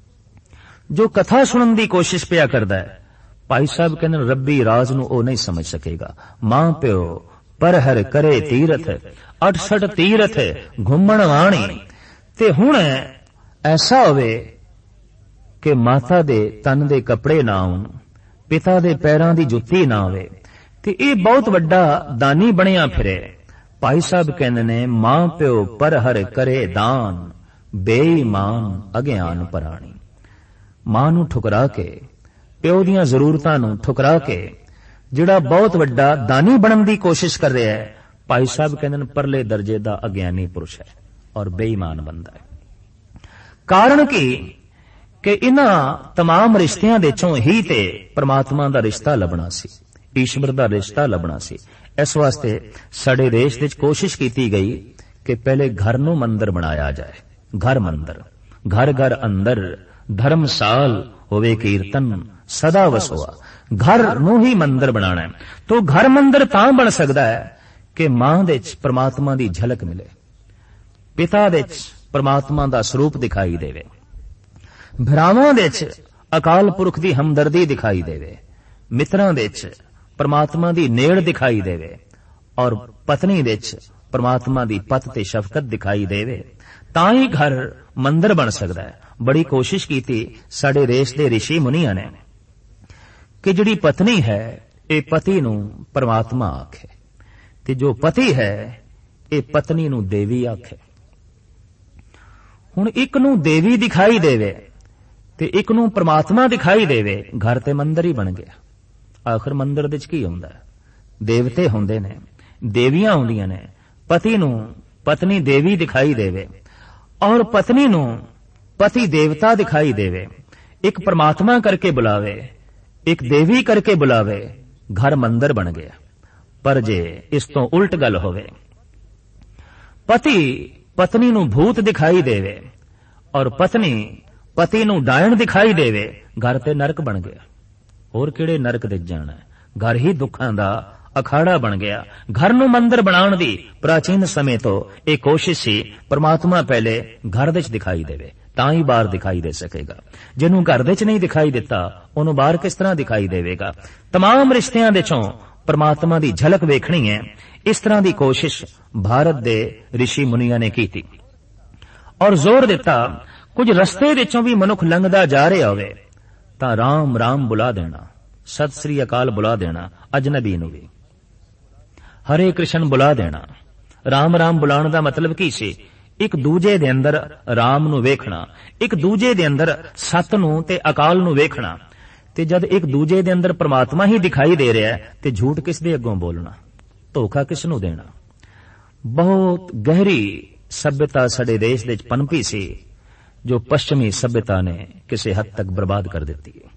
S1: ਜੋ ਕਥਾ ਸੁਣਨ ਦੀ ਕੋਸ਼ਿਸ਼ ਪਿਆ ਕਰਦਾ ਹੈ, ਭਾਈ ਸਾਹਿਬ ਕਹਿੰਦੇ ਰੱਬੀ ਰਾਜ ਨੂੰ ਉਹ ਨਹੀਂ ਸਮਝ ਸਕੇਗਾ। ਮਾਂ ਪਿਓ ਪਰ ਹਰ ਕਰੇ ਤੀਰਥ, ਅਠਸਠ ਤੀਰਥ ਘੁੰਮਣ ਵਾਣੀ। ਤੇ ਹੁਣ ਐਸਾ ਹੋਵੇ ਕਿ ਮਾਤਾ ਦੇ ਤਨ ਦੇ ਕੱਪੜੇ ਨਾ ਹੋਣ, ਪਿਤਾ ਦੇ ਪੈਰਾਂ ਦੀ ਜੁੱਤੀ ਨਾ ਹੋਵੇ, ਤੇ ਇਹ ਬਹੁਤ ਵੱਡਾ ਦਾਨੀ ਬਣਿਆ ਫਿਰੇ। ਭਾਈ ਸਾਹਿਬ ਕਹਿੰਦੇ ਨੇ ਮਾਂ ਪਿਓ ਪਰ ਹਰ ਕਰੇ ਦਾਨ, ਬੇਈਮਾਨ ਅਗਿਆਨ ਪਰਾਣੀ। ਮਾਂ ਨੂੰ ਠੁਕਰਾ ਕੇ, ਪਿਓ ਦੀਆਂ ਜ਼ਰੂਰਤਾਂ ਨੂੰ ਠੁਕਰਾ ਕੇ ਜਿਹੜਾ ਬਹੁਤ ਵੱਡਾ ਦਾਨੀ ਬਣਨ ਦੀ ਕੋਸ਼ਿਸ਼ ਕਰ ਰਿਹਾ ਹੈ, ਭਾਈ ਸਾਹਿਬ ਕਹਿੰਦੇ ਨੇ ਪਰਲੇ ਦਰਜੇ ਦਾ ਅਗਿਆਨੀ ਪੁਰਸ਼ ਹੈ ਔਰ ਬੇਈਮਾਨ ਬੰਦਾ ਹੈ। ਕਾਰਨ ਕੀ ਕਿ ਇਹਨਾਂ तमाम ਰਿਸ਼ਤਿਆਂ ਦੇ ਚੋਂ ਹੀ ਤੇ ਪਰਮਾਤਮਾ ਦਾ ਰਿਸ਼ਤਾ ਲੱਭਣਾ ਸੀ, ਈਸ਼ਵਰ ਦਾ ਰਿਸ਼ਤਾ ਲੱਭਣਾ ਸੀ। ਇਸ ਵਾਸਤੇ ਸਾਡੇ ਦੇਸ਼ ਵਿੱਚ ਕੋਸ਼ਿਸ਼ ਕੀਤੀ ਗਈ ਕਿ ਪਹਿਲੇ ਘਰ ਨੂੰ ਮੰਦਰ ਬਣਾਇਆ ਜਾਏ। ਘਰ ਮੰਦਰ, ਘਰ ਘਰ ਅੰਦਰ ਧਰਮਸਾਲ ਹੋਵੇ ਕੀਰਤਨ ਸਦਾ ਵਸੋਆ। ਘਰ ਨੂੰ ਹੀ ਮੰਦਰ ਬਣਾਣਾ ਹੈ। ਤੋ ਘਰ ਮੰਦਰ ਤਾਂ ਬਣ ਸਕਦਾ ਹੈ ਕਿ ਮਾਂ ਦੇ ਵਿੱਚ ਪਰਮਾਤਮਾ ਦੀ ਝਲਕ ਮਿਲੇ, ਪਿਤਾ ਦੇ ਵਿੱਚ ਪਰਮਾਤਮਾ ਦਾ ਸਰੂਪ ਦਿਖਾਈ ਦੇਵੇ, ਭਰਾਵਾਂ ਦੇ ਵਿੱਚ ਅਕਾਲ ਪੁਰਖ ਦੀ ਹਮਦਰਦੀ ਦਿਖਾਈ ਦੇਵੇ, ਮਿੱਤਰਾਂ ਦੇ ਵਿੱਚ ਪਰਮਾਤਮਾ ਦੀ ਨੇੜ ਦਿਖਾਈ ਦੇਵੇ, ਔਰ ਪਤਨੀ ਦੇ ਵਿੱਚ ਪਰਮਾਤਮਾ ਦੀ ਪਤ ਤੇ ਸ਼ਫਕਤ ਦਿਖਾਈ ਦੇਵੇ, ਤਾਂ ਹੀ ਘਰ ਮੰਦਰ ਬਣ ਸਕਦਾ ਹੈ। ਬੜੀ ਕੋਸ਼ਿਸ਼ ਕੀਤੀ ਸਾਡੇ ਦੇਸ਼ ਦੇ ਰਿਸ਼ੀ ਮੁਨੀਆਂ ਨੇ ਕਿ ਜਿਹੜੀ ਪਤਨੀ ਹੈ ਇਹ ਪਤੀ ਨੂੰ ਪਰਮਾਤਮਾ ਆਖੇ, ਤੇ ਜੋ ਪਤੀ ਹੈ ਇਹ ਪਤਨੀ ਨੂੰ ਦੇਵੀ ਆਖੇ। ਹੁਣ ਇੱਕ ਨੂੰ ਦੇਵੀ ਦਿਖਾਈ ਦੇਵੇ ਤੇ ਇੱਕ ਨੂੰ ਪਰਮਾਤਮਾ ਦਿਖਾਈ ਦੇਵੇ, ਘਰ ਤੇ ਮੰਦਰ ਹੀ ਬਣ ਗਿਆ। ਆਖਰ ਮੰਦਰ ਦੇ ਚ ਕੀ ਹੁੰਦਾ ਹੈ? ਦੇਵਤੇ ਹੁੰਦੇ ਨੇ, ਦੇਵੀਆਂ ਹੁੰਦੀਆਂ ਨੇ। ਪਤੀ ਨੂੰ ਪਤਨੀ ਦੇਵੀ ਦਿਖਾਈ ਦੇਵੇ ਔਰ ਪਤਨੀ ਨੂੰ ਪਤੀ ਦੇਵਤਾ ਦਿਖਾਈ ਦੇਵੇ, ਇੱਕ ਪਰਮਾਤਮਾ ਕਰਕੇ ਬੁਲਾਵੇ, ਇੱਕ ਦੇਵੀ ਕਰਕੇ ਬੁਲਾਵੇ, ਘਰ ਮੰਦਰ ਬਣ ਗਿਆ। ਪਰ ਜੇ ਇਸ ਤੋਂ ਉਲਟ ਗੱਲ ਹੋਵੇ, ਪਤੀ ਪਤਨੀ ਨੂੰ ਭੂਤ ਦਿਖਾਈ ਦੇਵੇ ਔਰ ਪਤਨੀ ਪਤੀ ਨੂੰ ਡਾਇਣ ਦਿਖਾਈ ਦੇਵੇ, ਘਰ ਤੇ ਨਰਕ ਬਣ ਗਿਆ। ਹੋਰ ਕਿਹੜੇ ਨਰਕ ਦੇ ਜਾਣਾ? ਘਰ ਹੀ ਦੁੱਖਾਂ ਦਾ ਅਖਾੜਾ ਬਣ ਗਿਆ। ਘਰ ਨੂੰ ਮੰਦਰ ਬਣਾਉਣ ਦੀ ਪ੍ਰਾਚੀਨ ਸਮੇਂ ਤੋਂ ਇਹ ਕੋਸ਼ਿਸ਼ ਸੀ। ਪਰਮਾਤਮਾ ਪਹਿਲੇ ਘਰ ਦੇ ਚ ਦਿਖਾਈ ਦੇਵੇ ਤਾਂ ਹੀ ਬਾਹਰ ਦਿਖਾਈ ਦੇ ਸਕੇਗਾ। ਜਿਹਨੂੰ ਘਰ ਦੇ ਚ ਨਹੀਂ ਦਿਖਾਈ ਦਿੱਤਾ ਉਹਨੂੰ ਬਾਹਰ ਕਿਸ ਤਰ੍ਹਾਂ ਦਿਖਾਈ ਦੇਵੇਗਾ? तमाम ਰਿਸ਼ਤਿਆਂ ਦੇ ਚੋਂ ਪਰਮਾਤਮਾ ਦੀ ਝਲਕ ਵੇਖਣੀ ਹੈ। ਇਸ ਤਰ੍ਹਾਂ ਦੀ ਕੋਸ਼ਿਸ਼ ਭਾਰਤ ਦੇ ਰਿਸ਼ੀ ਮੁਨੀਆਂ ਨੇ ਕੀਤੀ ਔਰ ਜ਼ੋਰ ਦਿੱਤਾ ਕੁਝ ਰਸਤੇ ਵਿੱਚੋਂ ਵੀ ਮਨੁੱਖ ਲੰਘਦਾ ਜਾ ਰਿਹਾ ਹੋਵੇ ਤਾਂ ਰਾਮ ਰਾਮ ਬੁਲਾ ਦੇਣਾ, ਸਤਿ ਸ੍ਰੀ ਅਕਾਲ ਬੁਲਾ ਦੇਣਾ, ਅਜਨਬੀ ਨੂੰ ਵੀ ਹਰੇ ਕ੍ਰਿਸ਼ਨ ਬੁਲਾ ਦੇਣਾ। ਰਾਮ ਰਾਮ ਬੁਲਾਉਣ ਦਾ ਮਤਲਬ ਕੀ ਸੀ? ਇੱਕ ਦੂਜੇ ਦੇ ਅੰਦਰ ਰਾਮ ਨੂੰ ਵੇਖਣਾ, ਇੱਕ ਦੂਜੇ ਦੇ ਅੰਦਰ ਸਤ ਨੂੰ ਤੇ ਅਕਾਲ ਨੂੰ ਵੇਖਣਾ। ਤੇ ਜਦ ਇੱਕ ਦੂਜੇ ਦੇ ਅੰਦਰ ਪਰਮਾਤਮਾ ਹੀ ਦਿਖਾਈ ਦੇ ਰਿਹਾ ਤੇ ਝੂਠ ਕਿਸ ਦੇ ਅੱਗੋਂ ਬੋਲਣਾ, ਧੋਖਾ ਕਿਸ ਨੂੰ ਦੇਣਾ? ਬਹੁਤ ਗਹਿਰੀ ਸਭਿਅਤਾ ਸਾਡੇ ਦੇਸ਼ ਦੇ ਵਿੱਚ ਪਨਪੀ ਸੀ ਜੋ ਪੱਛਮੀ ਸਭਿਅਤਾ ਨੇ ਕਿਸੇ ਹੱਦ ਤੱਕ ਬਰਬਾਦ ਕਰ ਦਿੱਤੀ ਹੈ।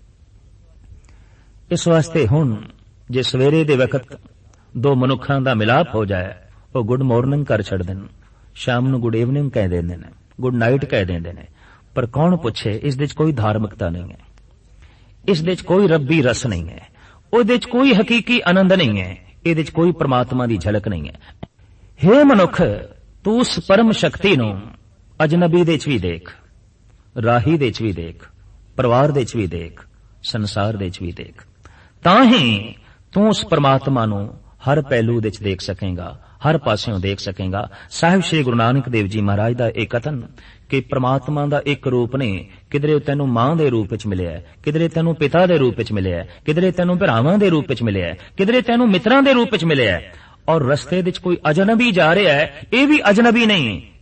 S1: ਇਸ ਵਾਸਤੇ ਹੁਣ ਜੇ ਸਵੇਰੇ ਦੇ ਵਕਤ ਦੋ ਮਨੁੱਖਾਂ ਦਾ ਮਿਲਾਪ ਹੋ ਜਾਏ, ਉਹ ਗੁੱਡ ਮਾਰਨਿੰਗ ਕਰ ਛੱਡਦੇ ਨੇ, ਸ਼ਾਮ ਨੂੰ ਗੁੱਡ ਈਵਨਿੰਗ ਕਹਿ ਦਿੰਦੇ ਨੇ, ਗੁੱਡ ਨਾਈਟ ਕਹਿ ਦਿੰਦੇ ਨੇ। ਪਰ ਕੌਣ ਪੁੱਛੇ ਇਸ ਦੇ ਚ ਕੋਈ ਧਾਰਮਿਕਤਾ ਨਹੀਂ ਹੈ, ਇਸ ਦੇ ਚ ਕੋਈ ਰੱਬੀ ਰਸ ਨਹੀਂ ਹੈ, ਉਹਦੇ ਚ ਕੋਈ ਹਕੀਕੀ ਆਨੰਦ ਨਹੀਂ ਹੈ, ਇਹਦੇ ਚ ਕੋਈ ਪਰਮਾਤਮਾ ਦੀ ਝਲਕ ਨਹੀਂ ਹੈ। ਹੇ ਮਨੁੱਖ, ਤੂੰ ਉਸ ਪਰਮ ਸ਼ਕਤੀ ਨੂੰ ਅਜਨਬੀ ਦੇ ਚ ਵੀ ਦੇਖ, ਰਾਹੀ ਦੇ ਚ ਵੀ ਦੇਖ, ਪਰਿਵਾਰ ਦੇ ਚ ਵੀ ਦੇਖ, ਸੰਸਾਰ ਦੇ ਚ ਵੀ ਦੇਖ, ਤਾਂ ਹੀ ਤੂੰ ਉਸ ਪਰਮਾਤਮਾ ਨੂੰ ਹਰ ਪਹਿਲੂ ਦੇ ਚ ਦੇਖ ਸਕੇਗਾ, ਹਰ ਪਾਸਿਓਂ ਦੇਖ ਸਕੇਗਾ। ਸਾਹਿਬ ਸ੍ਰੀ ਗੁਰੂ ਨਾਨਕ ਦੇਵ ਜੀ ਮਹਾਰਾਜ ਦਾ ਇਹ ਕਥਨ ਕਿ ਪ੍ਰਮਾਤਮਾ ਦਾ ਇੱਕ ਰੂਪ ਨਹੀਂ, ਕਿਧਰੇ ਤੈਨੂੰ ਮਾਂ ਦੇ ਰੂਪ ਵਿੱਚ ਮਿਲਿਆ, ਕਿਧਰੇ ਤੈਨੂੰ ਪਿਤਾ ਦੇ ਰੂਪ ਵਿੱਚ ਮਿਲਿਆ, ਕਿਧਰੇ ਤੈਨੂੰ ਭਰਾਵਾਂ ਦੇ ਰੂਪ ਵਿੱਚ ਮਿਲਿਆ, ਕਿਧਰੇ ਤੈਨੂੰ ਮਿੱਤਰਾਂ ਦੇ ਰੂਪ ਵਿੱਚ ਮਿਲਿਆ। ਔਰ ਰਸਤੇ ਵਿੱਚ ਕੋਈ ਅਜਨਬੀ ਜਾ ਰਿਹਾ ਹੈ, ਇਹ ਵੀ ਅਜਨਬੀ ਨਹੀਂ,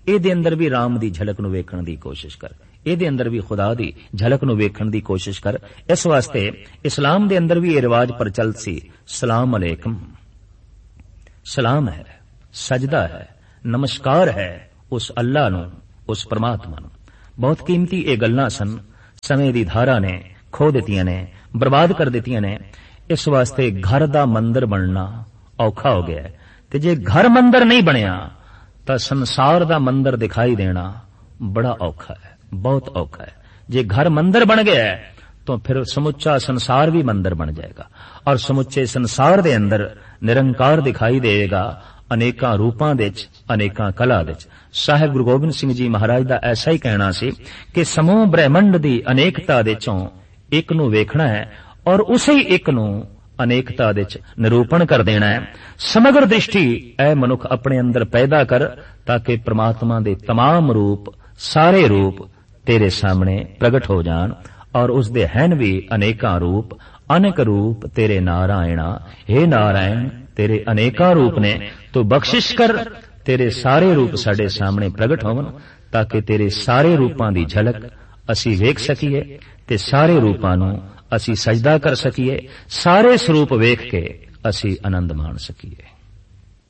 S1: ਇਹਦੇ ਅੰਦਰ ਵੀ ਰਾਮ ਦੀ ਝਲਕ ਨੂੰ ਵੇਖਣ ਦੀ ਕੋਸ਼ਿਸ਼ ਕਰ, ਇਹਦੇ ਅੰਦਰ ਵੀ ਖੁਦਾ ਦੀ ਝਲਕ ਨੂੰ ਵੇਖਣ ਦੀ ਕੋਸ਼ਿਸ਼ ਕਰ। ਇਸ ਵਾਸਤੇ ਇਸਲਾਮ ਦੇ ਅੰਦਰ ਵੀ ਇਹ ਰਿਵਾਜ ਪ੍ਰਚਲਿਤ ਸੀ, ਸਲਾਮ ਅਲੈਕਮ, ਸਲਾਮ ਹੈ, ਸਜਦਾ ਹੈ, ਨਮਸਕਾਰ ਹੈ ਉਸ ਅੱਲਾ ਨੂੰ, ਉਸ ਪਰਮਾਤਮਾ ਨੂੰ। ਬਹੁਤ ਕੀਮਤੀ ਇਹ ਗੱਲਾਂ ਸਨ, ਸਮੇਂ ਦੀ ਧਾਰਾ ਨੇ ਖੋ ਦਿੱਤੀਆਂ ਨੇ, ਬਰਬਾਦ ਕਰ ਦਿੱਤੀਆਂ ਨੇ। ਇਸ ਵਾਸਤੇ ਘਰ ਦਾ ਮੰਦਰ ਬਣਨਾ ਔਖਾ ਹੋ ਗਿਆ, ਤੇ ਜੇ ਘਰ ਮੰਦਰ ਨਹੀਂ ਬਣਿਆ ਤਾਂ ਸੰਸਾਰ ਦਾ ਮੰਦਰ ਦਿਖਾਈ ਦੇਣਾ ਬੜਾ ਔਖਾ ਹੈ, ਬਹੁਤ ਔਖਾ ਹੈ। ਜੇ ਘਰ ਮੰਦਰ ਬਣ ਗਿਆ ਤਾਂ ਫਿਰ ਸਮੁੱਚਾ ਸੰਸਾਰ ਵੀ ਮੰਦਰ ਬਣ ਜਾਏਗਾ, ਔਰ ਸਮੁੱਚੇ ਸੰਸਾਰ ਦੇ ਅੰਦਰ ਨਿਰੰਕਾਰ ਦਿਖਾਈ ਦੇਵੇਗਾ, ਅਨੇਕਾਂ ਰੂਪਾਂ ਦੇ ਵਿੱਚ, ਅਨੇਕਾਂ ਕਲਾ ਦੇ ਵਿੱਚ। ਸਾਹਿਬ ਗੁਰੂ ਗੋਬਿੰਦ ਸਿੰਘ ਜੀ ਮਹਾਰਾਜ ਦਾ ਐਸਾ ਹੀ ਕਹਿਣਾ ਸੀ ਕਿ ਸਮੂਹ ਬ੍ਰਹਿਮੰਡ ਦੀ ਅਨੇਕਤਾ ਦੇ ਚੋਂ ਇੱਕ ਨੂੰ ਵੇਖਣਾ ਹੈ, ਔਰ ਉਸੇ ਇੱਕ ਨੂੰ ਅਨੇਕਤਾ ਦੇ ਚ ਨਿਰੂਪਣ ਕਰ ਦੇਣਾ ਹੈ। ਸਮਗਰ ਦ੍ਰਿਸ਼ਟੀ ਐ ਮਨੁੱਖ ਆਪਣੇ ਅੰਦਰ ਪੈਦਾ ਕਰ, ਤਾਂ ਕਿ ਪ੍ਰਮਾਤਮਾ ਦੇ तमाम ਰੂਪ, ਸਾਰੇ ਰੂਪ ਤੇਰੇ ਸਾਹਮਣੇ ਪ੍ਰਗਟ ਹੋ ਜਾਣ, ਔਰ ਉਸ ਦੇ ਹਨ ਵੀ ਅਨੇਕਾਂ ਰੂਪ, ਅਨੇਕ ਰੂਪ ਤੇਰੇ ਨਾਰਾਇਣਾ। हे ਨਾਰਾਇਣ, ਤੇਰੇ ਅਨੇਕਾਂ ਰੂਪ ਨੇ, ਤੂੰ ਬਖਸ਼ਿਸ਼ ਕਰ, ਤੇਰੇ ਸਾਰੇ ਰੂਪ ਸਾਡੇ ਸਾਹਮਣੇ ਪ੍ਰਗਟ ਹੋਵਣ, ਤਾਂ ਕਿ ਤੇਰੇ ਸਾਰੇ ਰੂਪਾਂ ਦੀ ਝਲਕ ਅਸੀਂ ਵੇਖ ਸਕੀਏ ਤੇ ਸਾਰੇ ਰੂਪਾਂ ਨੂੰ ਅਸੀਂ ਸਜਦਾ ਕਰ ਸਕੀਏ, ਸਾਰੇ ਸਰੂਪ ਵੇਖ ਕੇ ਅਸੀਂ ਆਨੰਦ ਮਾਣ ਸਕੀਏ।